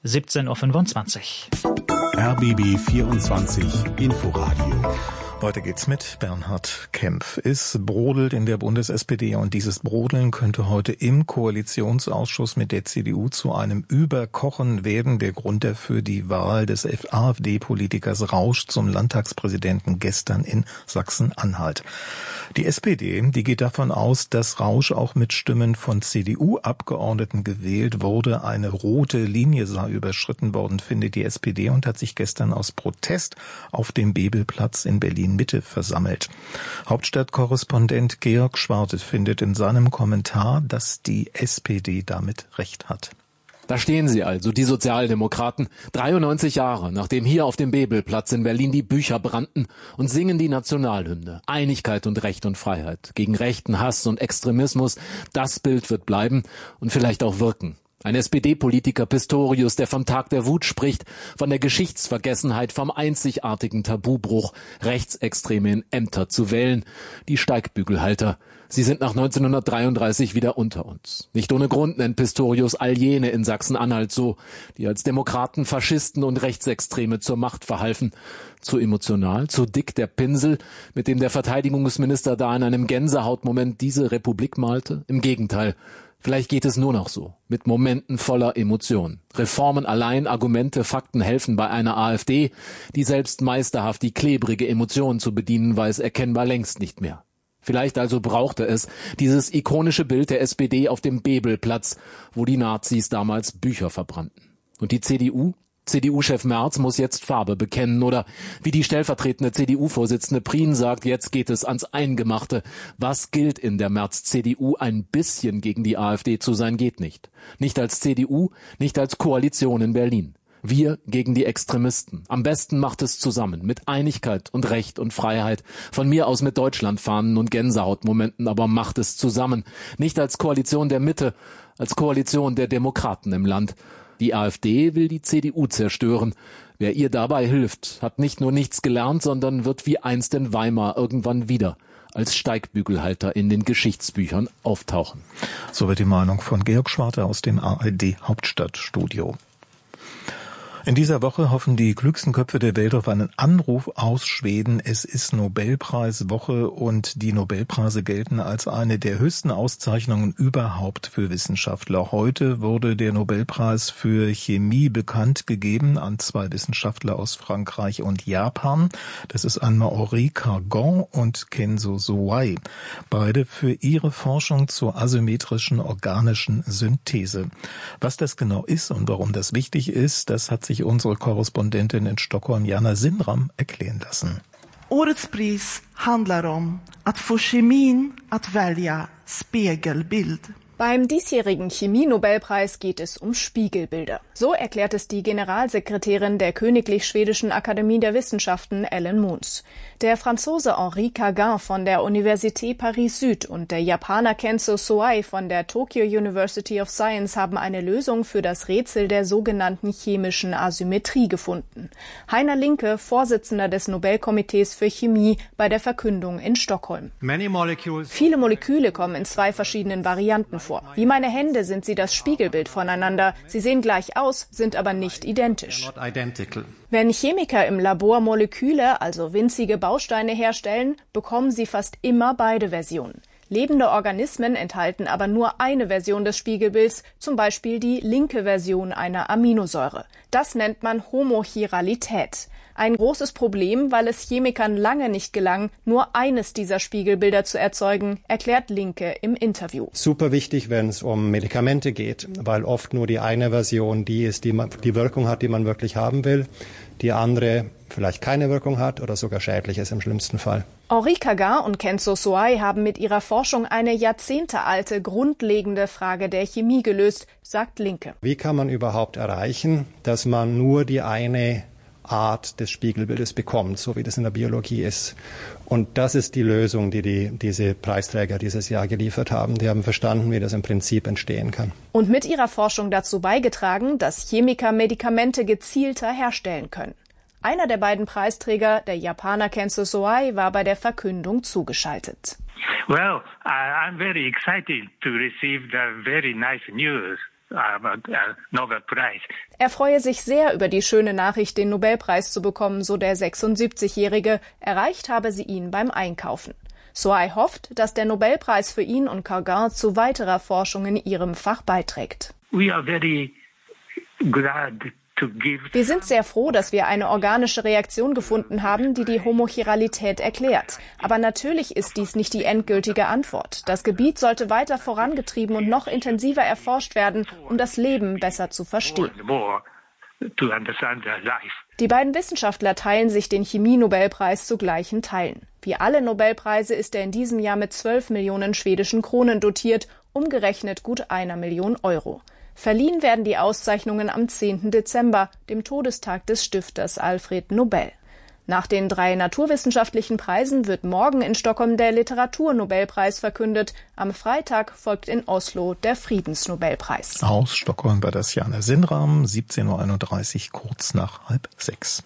17:25 Uhr. RBB 24 Inforadio. Weiter geht's mit Bernhard Kempf. Es brodelt in der Bundes-SPD und dieses Brodeln könnte heute im Koalitionsausschuss mit der CDU zu einem Überkochen werden. Der Grund dafür die Wahl des AfD-Politikers Rausch zum Landtagspräsidenten gestern in Sachsen-Anhalt. Die SPD, die geht davon aus, dass Rausch auch mit Stimmen von CDU-Abgeordneten gewählt wurde. Eine rote Linie sei überschritten worden, findet die SPD, und hat sich gestern aus Protest auf dem Bebelplatz in Berlin-Mitte versammelt. Hauptstadtkorrespondent Georg Schwarte findet in seinem Kommentar, dass die SPD damit recht hat. Da stehen sie also, die Sozialdemokraten, 93 Jahre, nachdem hier auf dem Bebelplatz in Berlin die Bücher brannten, und singen die Nationalhymne. Einigkeit und Recht und Freiheit. Gegen rechten Hass und Extremismus, das Bild wird bleiben und vielleicht auch wirken. Ein SPD-Politiker Pistorius, der vom Tag der Wut spricht, von der Geschichtsvergessenheit, vom einzigartigen Tabubruch, Rechtsextreme in Ämter zu wählen. Die Steigbügelhalter, sie sind nach 1933 wieder unter uns. Nicht ohne Grund nennt Pistorius all jene in Sachsen-Anhalt so, die als Demokraten, Faschisten und Rechtsextreme zur Macht verhalfen. Zu emotional, zu dick der Pinsel, mit dem der Verteidigungsminister da in einem Gänsehautmoment diese Republik malte? Im Gegenteil. Vielleicht geht es nur noch so, mit Momenten voller Emotion. Reformen allein, Argumente, Fakten helfen bei einer AfD, die selbst meisterhaft die klebrige Emotion zu bedienen weiß, erkennbar längst nicht mehr. Vielleicht also brauchte es dieses ikonische Bild der SPD auf dem Bebelplatz, wo die Nazis damals Bücher verbrannten. Und die CDU? CDU-Chef Merz muss jetzt Farbe bekennen, oder wie die stellvertretende CDU-Vorsitzende Prien sagt, jetzt geht es ans Eingemachte. Was gilt in der Merz-CDU? Ein bisschen gegen die AfD zu sein geht nicht. Nicht als CDU, nicht als Koalition in Berlin. Wir gegen die Extremisten. Am besten macht es zusammen, mit Einigkeit und Recht und Freiheit. Von mir aus mit Deutschlandfahnen und Gänsehautmomenten, aber macht es zusammen. Nicht als Koalition der Mitte, als Koalition der Demokraten im Land. Die AfD will die CDU zerstören. Wer ihr dabei hilft, hat nicht nur nichts gelernt, sondern wird wie einst in Weimar irgendwann wieder als Steigbügelhalter in den Geschichtsbüchern auftauchen. So wird die Meinung von Georg Schwarte aus dem ARD Hauptstadtstudio. In dieser Woche hoffen die klügsten Köpfe der Welt auf einen Anruf aus Schweden. Es ist Nobelpreiswoche und die Nobelpreise gelten als eine der höchsten Auszeichnungen überhaupt für Wissenschaftler. Heute wurde der Nobelpreis für Chemie bekannt gegeben an 2 Wissenschaftler aus Frankreich und Japan. Das ist Anne-Marie Cargon und Kenzo Sowai. Beide für ihre Forschung zur asymmetrischen organischen Synthese. Was das genau ist und warum das wichtig ist, das hat sich unsere Korrespondentin in Stockholm, Jana Sindram, erklären lassen. Årets pris handlar om att få kemin att välja spegelbild. Beim diesjährigen Chemie-Nobelpreis geht es um Spiegelbilder. So erklärt es die Generalsekretärin der Königlich Schwedischen Akademie der Wissenschaften, Ellen Moons. Der Franzose Henri Cagin von der Université Paris-Süd und der Japaner Kenzo Soai von der Tokyo University of Science haben eine Lösung für das Rätsel der sogenannten chemischen Asymmetrie gefunden. Heiner Linke, Vorsitzender des Nobelkomitees für Chemie, bei der Verkündung in Stockholm. Viele Moleküle kommen in 2 verschiedenen Varianten vor. Wie meine Hände sind sie das Spiegelbild voneinander. Sie sehen gleich aus, sind aber nicht identisch. Wenn Chemiker im Labor Moleküle, also winzige Bausteine herstellen, bekommen sie fast immer beide Versionen. Lebende Organismen enthalten aber nur eine Version des Spiegelbilds, zum Beispiel die linke Version einer Aminosäure. Das nennt man Homochiralität. Ein großes Problem, weil es Chemikern lange nicht gelang, nur eines dieser Spiegelbilder zu erzeugen, erklärt Linke im Interview. Super wichtig, wenn es um Medikamente geht, weil oft nur die eine Version die ist, die Wirkung hat, die man wirklich haben will, die andere vielleicht keine Wirkung hat oder sogar schädlich ist im schlimmsten Fall. Henri Cagin und Kenzo Soai haben mit ihrer Forschung eine jahrzehntealte, grundlegende Frage der Chemie gelöst, sagt Linke. Wie kann man überhaupt erreichen, dass man nur die eine Art des Spiegelbildes bekommt, so wie das in der Biologie ist? Und das ist die Lösung, die diese Preisträger dieses Jahr geliefert haben. Die haben verstanden, wie das im Prinzip entstehen kann. Und mit ihrer Forschung dazu beigetragen, dass Chemiker Medikamente gezielter herstellen können. Einer der beiden Preisträger, der Japaner Kenzo Soai, war bei der Verkündung zugeschaltet. Well, I'm very excited to receive the very nice news about the Nobel Prize. Er freue sich sehr über die schöne Nachricht, den Nobelpreis zu bekommen, so der 76-Jährige. Erreicht habe sie ihn beim Einkaufen. Soai hofft, dass der Nobelpreis für ihn und Cagin zu weiterer Forschung in ihrem Fach beiträgt. We are very glad. Wir sind sehr froh, dass wir eine organische Reaktion gefunden haben, die die Homochiralität erklärt. Aber natürlich ist dies nicht die endgültige Antwort. Das Gebiet sollte weiter vorangetrieben und noch intensiver erforscht werden, um das Leben besser zu verstehen. Die beiden Wissenschaftler teilen sich den Chemie-Nobelpreis zu gleichen Teilen. Wie alle Nobelpreise ist er in diesem Jahr mit 12 Millionen schwedischen Kronen dotiert, umgerechnet gut 1 Million Euro. Verliehen werden die Auszeichnungen am 10. Dezember, dem Todestag des Stifters Alfred Nobel. Nach den 3 naturwissenschaftlichen Preisen wird morgen in Stockholm der Literaturnobelpreis verkündet. Am Freitag folgt in Oslo der Friedensnobelpreis. Aus Stockholm war das Jana Sinnram, 17.31 Uhr, kurz nach 5:30.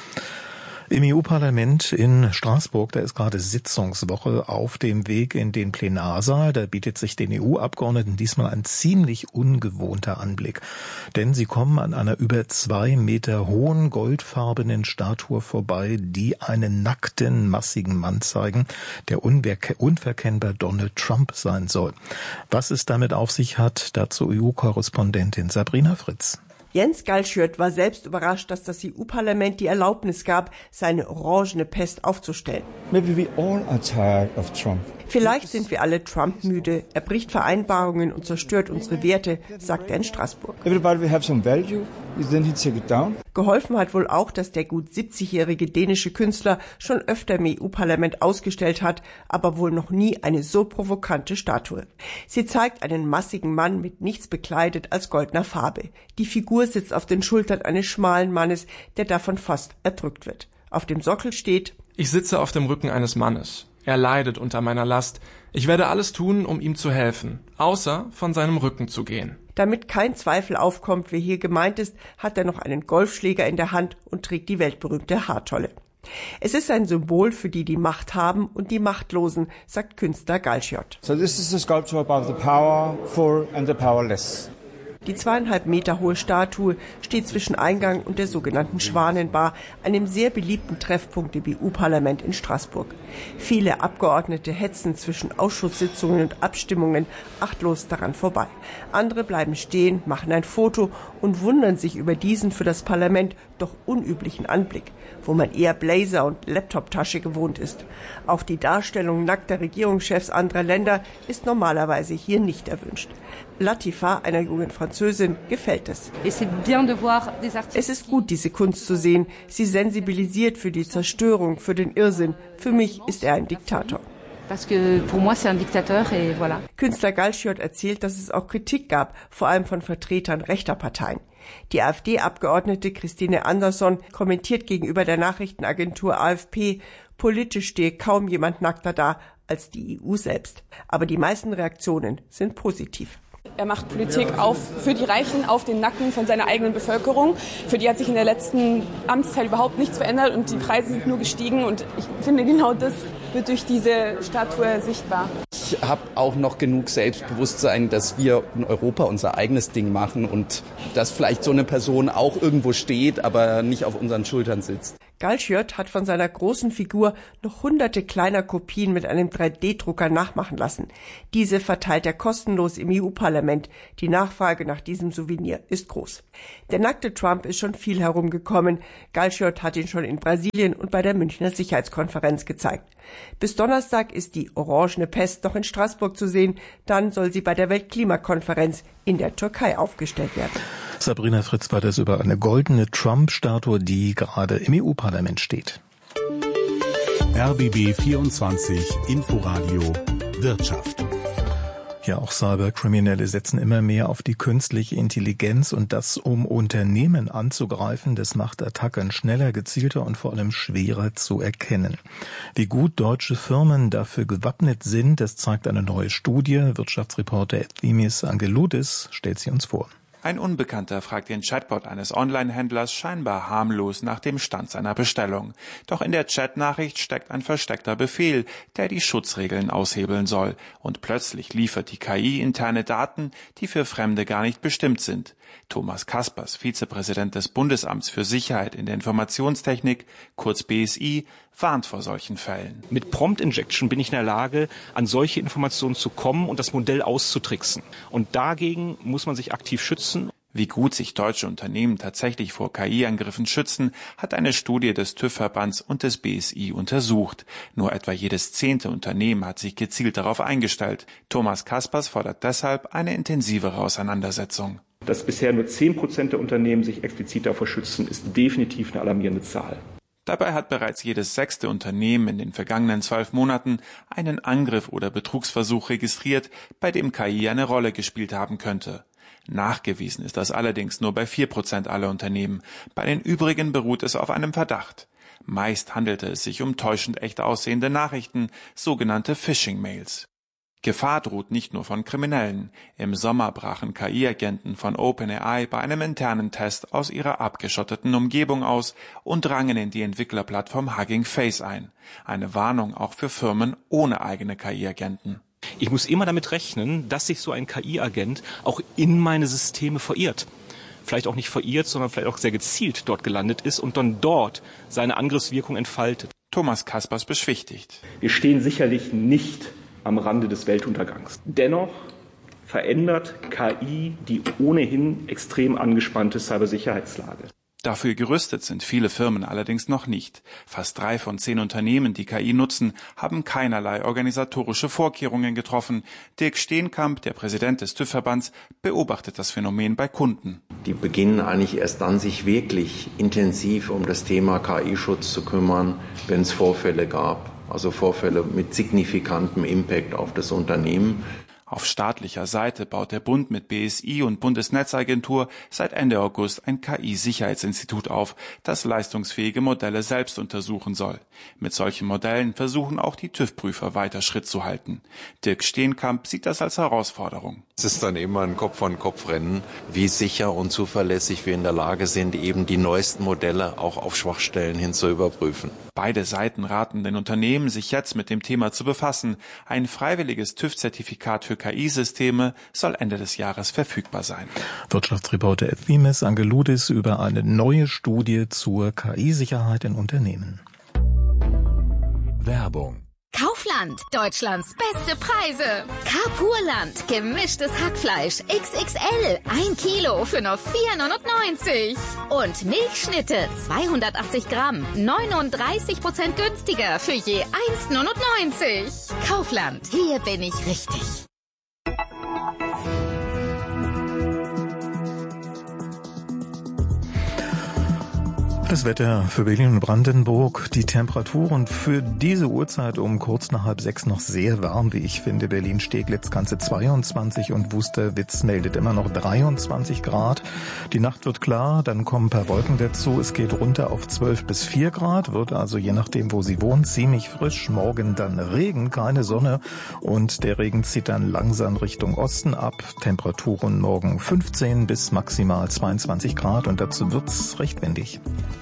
Im EU-Parlament in Straßburg, da ist gerade Sitzungswoche auf dem Weg in den Plenarsaal. Da bietet sich den EU-Abgeordneten diesmal ein ziemlich ungewohnter Anblick. Denn sie kommen an einer über 2 Meter hohen goldfarbenen Statue vorbei, die einen nackten, massigen Mann zeigen, der unverkennbar Donald Trump sein soll. Was es damit auf sich hat, dazu EU-Korrespondentin Sabrina Fritz. Jens Galschiot war selbst überrascht, dass das EU-Parlament die Erlaubnis gab, seine orangene Pest aufzustellen. Maybe we all are tired of Trump. Vielleicht sind wir alle Trump-müde. Er bricht Vereinbarungen und zerstört unsere Werte, sagt er in Straßburg. Everybody will have some value. Then he take it down. Geholfen hat wohl auch, dass der gut 70-jährige dänische Künstler schon öfter im EU-Parlament ausgestellt hat, aber wohl noch nie eine so provokante Statue. Sie zeigt einen massigen Mann mit nichts bekleidet als goldener Farbe. Die Figur sitzt auf den Schultern eines schmalen Mannes, der davon fast erdrückt wird. Auf dem Sockel steht: Ich sitze auf dem Rücken eines Mannes. Er leidet unter meiner Last. Ich werde alles tun, um ihm zu helfen, außer von seinem Rücken zu gehen. Damit kein Zweifel aufkommt, wer hier gemeint ist, hat er noch einen Golfschläger in der Hand und trägt die weltberühmte Haartolle. Es ist ein Symbol für die, die Macht haben und die Machtlosen, sagt Künstler Galschiot. So this is a sculpture about the powerful and the powerless. Die 2,5 Meter hohe Statue steht zwischen Eingang und der sogenannten Schwanenbar, einem sehr beliebten Treffpunkt im EU-Parlament in Straßburg. Viele Abgeordnete hetzen zwischen Ausschusssitzungen und Abstimmungen achtlos daran vorbei. Andere bleiben stehen, machen ein Foto und wundern sich über diesen für das Parlament doch unüblichen Anblick, wo man eher Blazer und Laptoptasche gewohnt ist. Auch die Darstellung nackter Regierungschefs anderer Länder ist normalerweise hier nicht erwünscht. Latifa, einer jungen Französin, gefällt es. Es ist gut, diese Kunst zu sehen. Sie sensibilisiert für die Zerstörung, für den Irrsinn. Für mich ist er ein Diktator. Künstler Galschiot erzählt, dass es auch Kritik gab, vor allem von Vertretern rechter Parteien. Die AfD-Abgeordnete Christine Andersson kommentiert gegenüber der Nachrichtenagentur AFP, politisch stehe kaum jemand nackter da als die EU selbst. Aber die meisten Reaktionen sind positiv. Er macht Politik für die Reichen auf den Nacken von seiner eigenen Bevölkerung. Für die hat sich in der letzten Amtszeit überhaupt nichts verändert und die Preise sind nur gestiegen. Und ich finde, genau das wird durch diese Statue sichtbar. Ich habe auch noch genug Selbstbewusstsein, dass wir in Europa unser eigenes Ding machen und dass vielleicht so eine Person auch irgendwo steht, aber nicht auf unseren Schultern sitzt. Galschiot hat von seiner großen Figur noch hunderte kleiner Kopien mit einem 3D-Drucker nachmachen lassen. Diese verteilt er kostenlos im EU-Parlament. Die Nachfrage nach diesem Souvenir ist groß. Der nackte Trump ist schon viel herumgekommen. Galschiot hat ihn schon in Brasilien und bei der Münchner Sicherheitskonferenz gezeigt. Bis Donnerstag ist die orangene Pest noch in Straßburg zu sehen. Dann soll sie bei der Weltklimakonferenz in der Türkei aufgestellt werden. Sabrina Fritz war das über eine goldene Trump-Statue, die gerade im EU-Parlament steht. RBB 24 Inforadio Wirtschaft. Ja, auch Cyberkriminelle setzen immer mehr auf die künstliche Intelligenz und das, um Unternehmen anzugreifen. Das macht Attacken schneller, gezielter und vor allem schwerer zu erkennen. Wie gut deutsche Firmen dafür gewappnet sind, das zeigt eine neue Studie. Wirtschaftsreporter Efthimis Angeloudis stellt sie uns vor. Ein Unbekannter fragt den Chatbot eines Online-Händlers scheinbar harmlos nach dem Stand seiner Bestellung. Doch in der Chatnachricht steckt ein versteckter Befehl, der die Schutzregeln aushebeln soll. Und plötzlich liefert die KI interne Daten, die für Fremde gar nicht bestimmt sind. Thomas Kaspers, Vizepräsident des Bundesamts für Sicherheit in der Informationstechnik, kurz BSI, warnt vor solchen Fällen. Mit Prompt Injection bin ich in der Lage, an solche Informationen zu kommen und das Modell auszutricksen. Und dagegen muss man sich aktiv schützen. Wie gut sich deutsche Unternehmen tatsächlich vor KI-Angriffen schützen, hat eine Studie des TÜV-Verbands und des BSI untersucht. Nur etwa jedes 10. Unternehmen hat sich gezielt darauf eingestellt. Thomas Kaspers fordert deshalb eine intensivere Auseinandersetzung. Dass bisher nur 10% der Unternehmen sich explizit davor schützen, ist definitiv eine alarmierende Zahl. Dabei hat bereits jedes 6. Unternehmen in den vergangenen 12 Monaten einen Angriff oder Betrugsversuch registriert, bei dem KI eine Rolle gespielt haben könnte. Nachgewiesen ist das allerdings nur bei 4% aller Unternehmen. Bei den übrigen beruht es auf einem Verdacht. Meist handelte es sich um täuschend echt aussehende Nachrichten, sogenannte Phishing-Mails. Gefahr droht nicht nur von Kriminellen. Im Sommer brachen KI-Agenten von OpenAI bei einem internen Test aus ihrer abgeschotteten Umgebung aus und drangen in die Entwicklerplattform Hugging Face ein. Eine Warnung auch für Firmen ohne eigene KI-Agenten. Ich muss immer damit rechnen, dass sich so ein KI-Agent auch in meine Systeme verirrt. Vielleicht auch nicht verirrt, sondern vielleicht auch sehr gezielt dort gelandet ist und dann dort seine Angriffswirkung entfaltet. Thomas Kaspers beschwichtigt. Wir stehen sicherlich nicht am Rande des Weltuntergangs. Dennoch verändert KI die ohnehin extrem angespannte Cybersicherheitslage. Dafür gerüstet sind viele Firmen allerdings noch nicht. Fast 3 von 10 Unternehmen, die KI nutzen, haben keinerlei organisatorische Vorkehrungen getroffen. Dirk Steenkamp, der Präsident des TÜV-Verbands, beobachtet das Phänomen bei Kunden. Die beginnen eigentlich erst dann, sich wirklich intensiv um das Thema KI-Schutz zu kümmern, wenn es Vorfälle gab. Also Vorfälle mit signifikantem Impact auf das Unternehmen. Auf staatlicher Seite baut der Bund mit BSI und Bundesnetzagentur seit Ende August ein KI-Sicherheitsinstitut auf, das leistungsfähige Modelle selbst untersuchen soll. Mit solchen Modellen versuchen auch die TÜV-Prüfer weiter Schritt zu halten. Dirk Steenkamp sieht das als Herausforderung. Es ist dann immer ein Kopf-an-Kopf-Rennen, wie sicher und zuverlässig wir in der Lage sind, eben die neuesten Modelle auch auf Schwachstellen hin zu überprüfen. Beide Seiten raten den Unternehmen, sich jetzt mit dem Thema zu befassen. Ein freiwilliges TÜV-Zertifikat für KI-Systeme soll Ende des Jahres verfügbar sein. Wirtschaftsreporter Efthimis Angeloudis über eine neue Studie zur KI-Sicherheit in Unternehmen. Werbung. Kaufland, Deutschlands beste Preise. Carpurland, gemischtes Hackfleisch XXL, 1 Kilo für nur 4,99 €. Und Milchschnitte, 280 Gramm, 39% günstiger für je 1,99 €. Kaufland, hier bin ich richtig. Das Wetter für Berlin und Brandenburg, die Temperaturen für diese Uhrzeit um kurz nach 5:30 noch sehr warm, wie ich finde. Berlin-Steglitz ganze 22 und Wusterwitz meldet immer noch 23 Grad. Die Nacht wird klar, dann kommen ein paar Wolken dazu. Es geht runter auf 12 bis 4 Grad, wird also je nachdem, wo Sie wohnen, ziemlich frisch. Morgen dann Regen, keine Sonne und der Regen zieht dann langsam Richtung Osten ab. Temperaturen morgen 15 bis maximal 22 Grad und dazu wird's recht windig.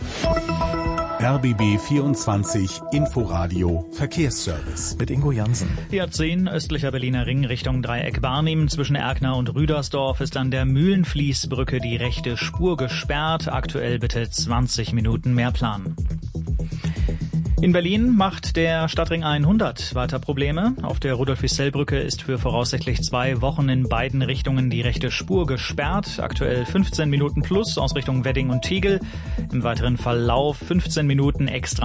RBB 24 Inforadio Verkehrsservice. Mit Ingo Jansen. Die A10 östlicher Berliner Ring Richtung Dreieck Barnim. Zwischen Erkner und Rüdersdorf ist an der Mühlenfließbrücke die rechte Spur gesperrt. Aktuell bitte 20 Minuten mehr planen. In Berlin macht der Stadtring 100 weiter Probleme. Auf der Rudolf-Hissell-Brücke ist für voraussichtlich 2 Wochen in beiden Richtungen die rechte Spur gesperrt. Aktuell 15 Minuten plus aus Richtung Wedding und Tegel. Im weiteren Verlauf 15 Minuten extra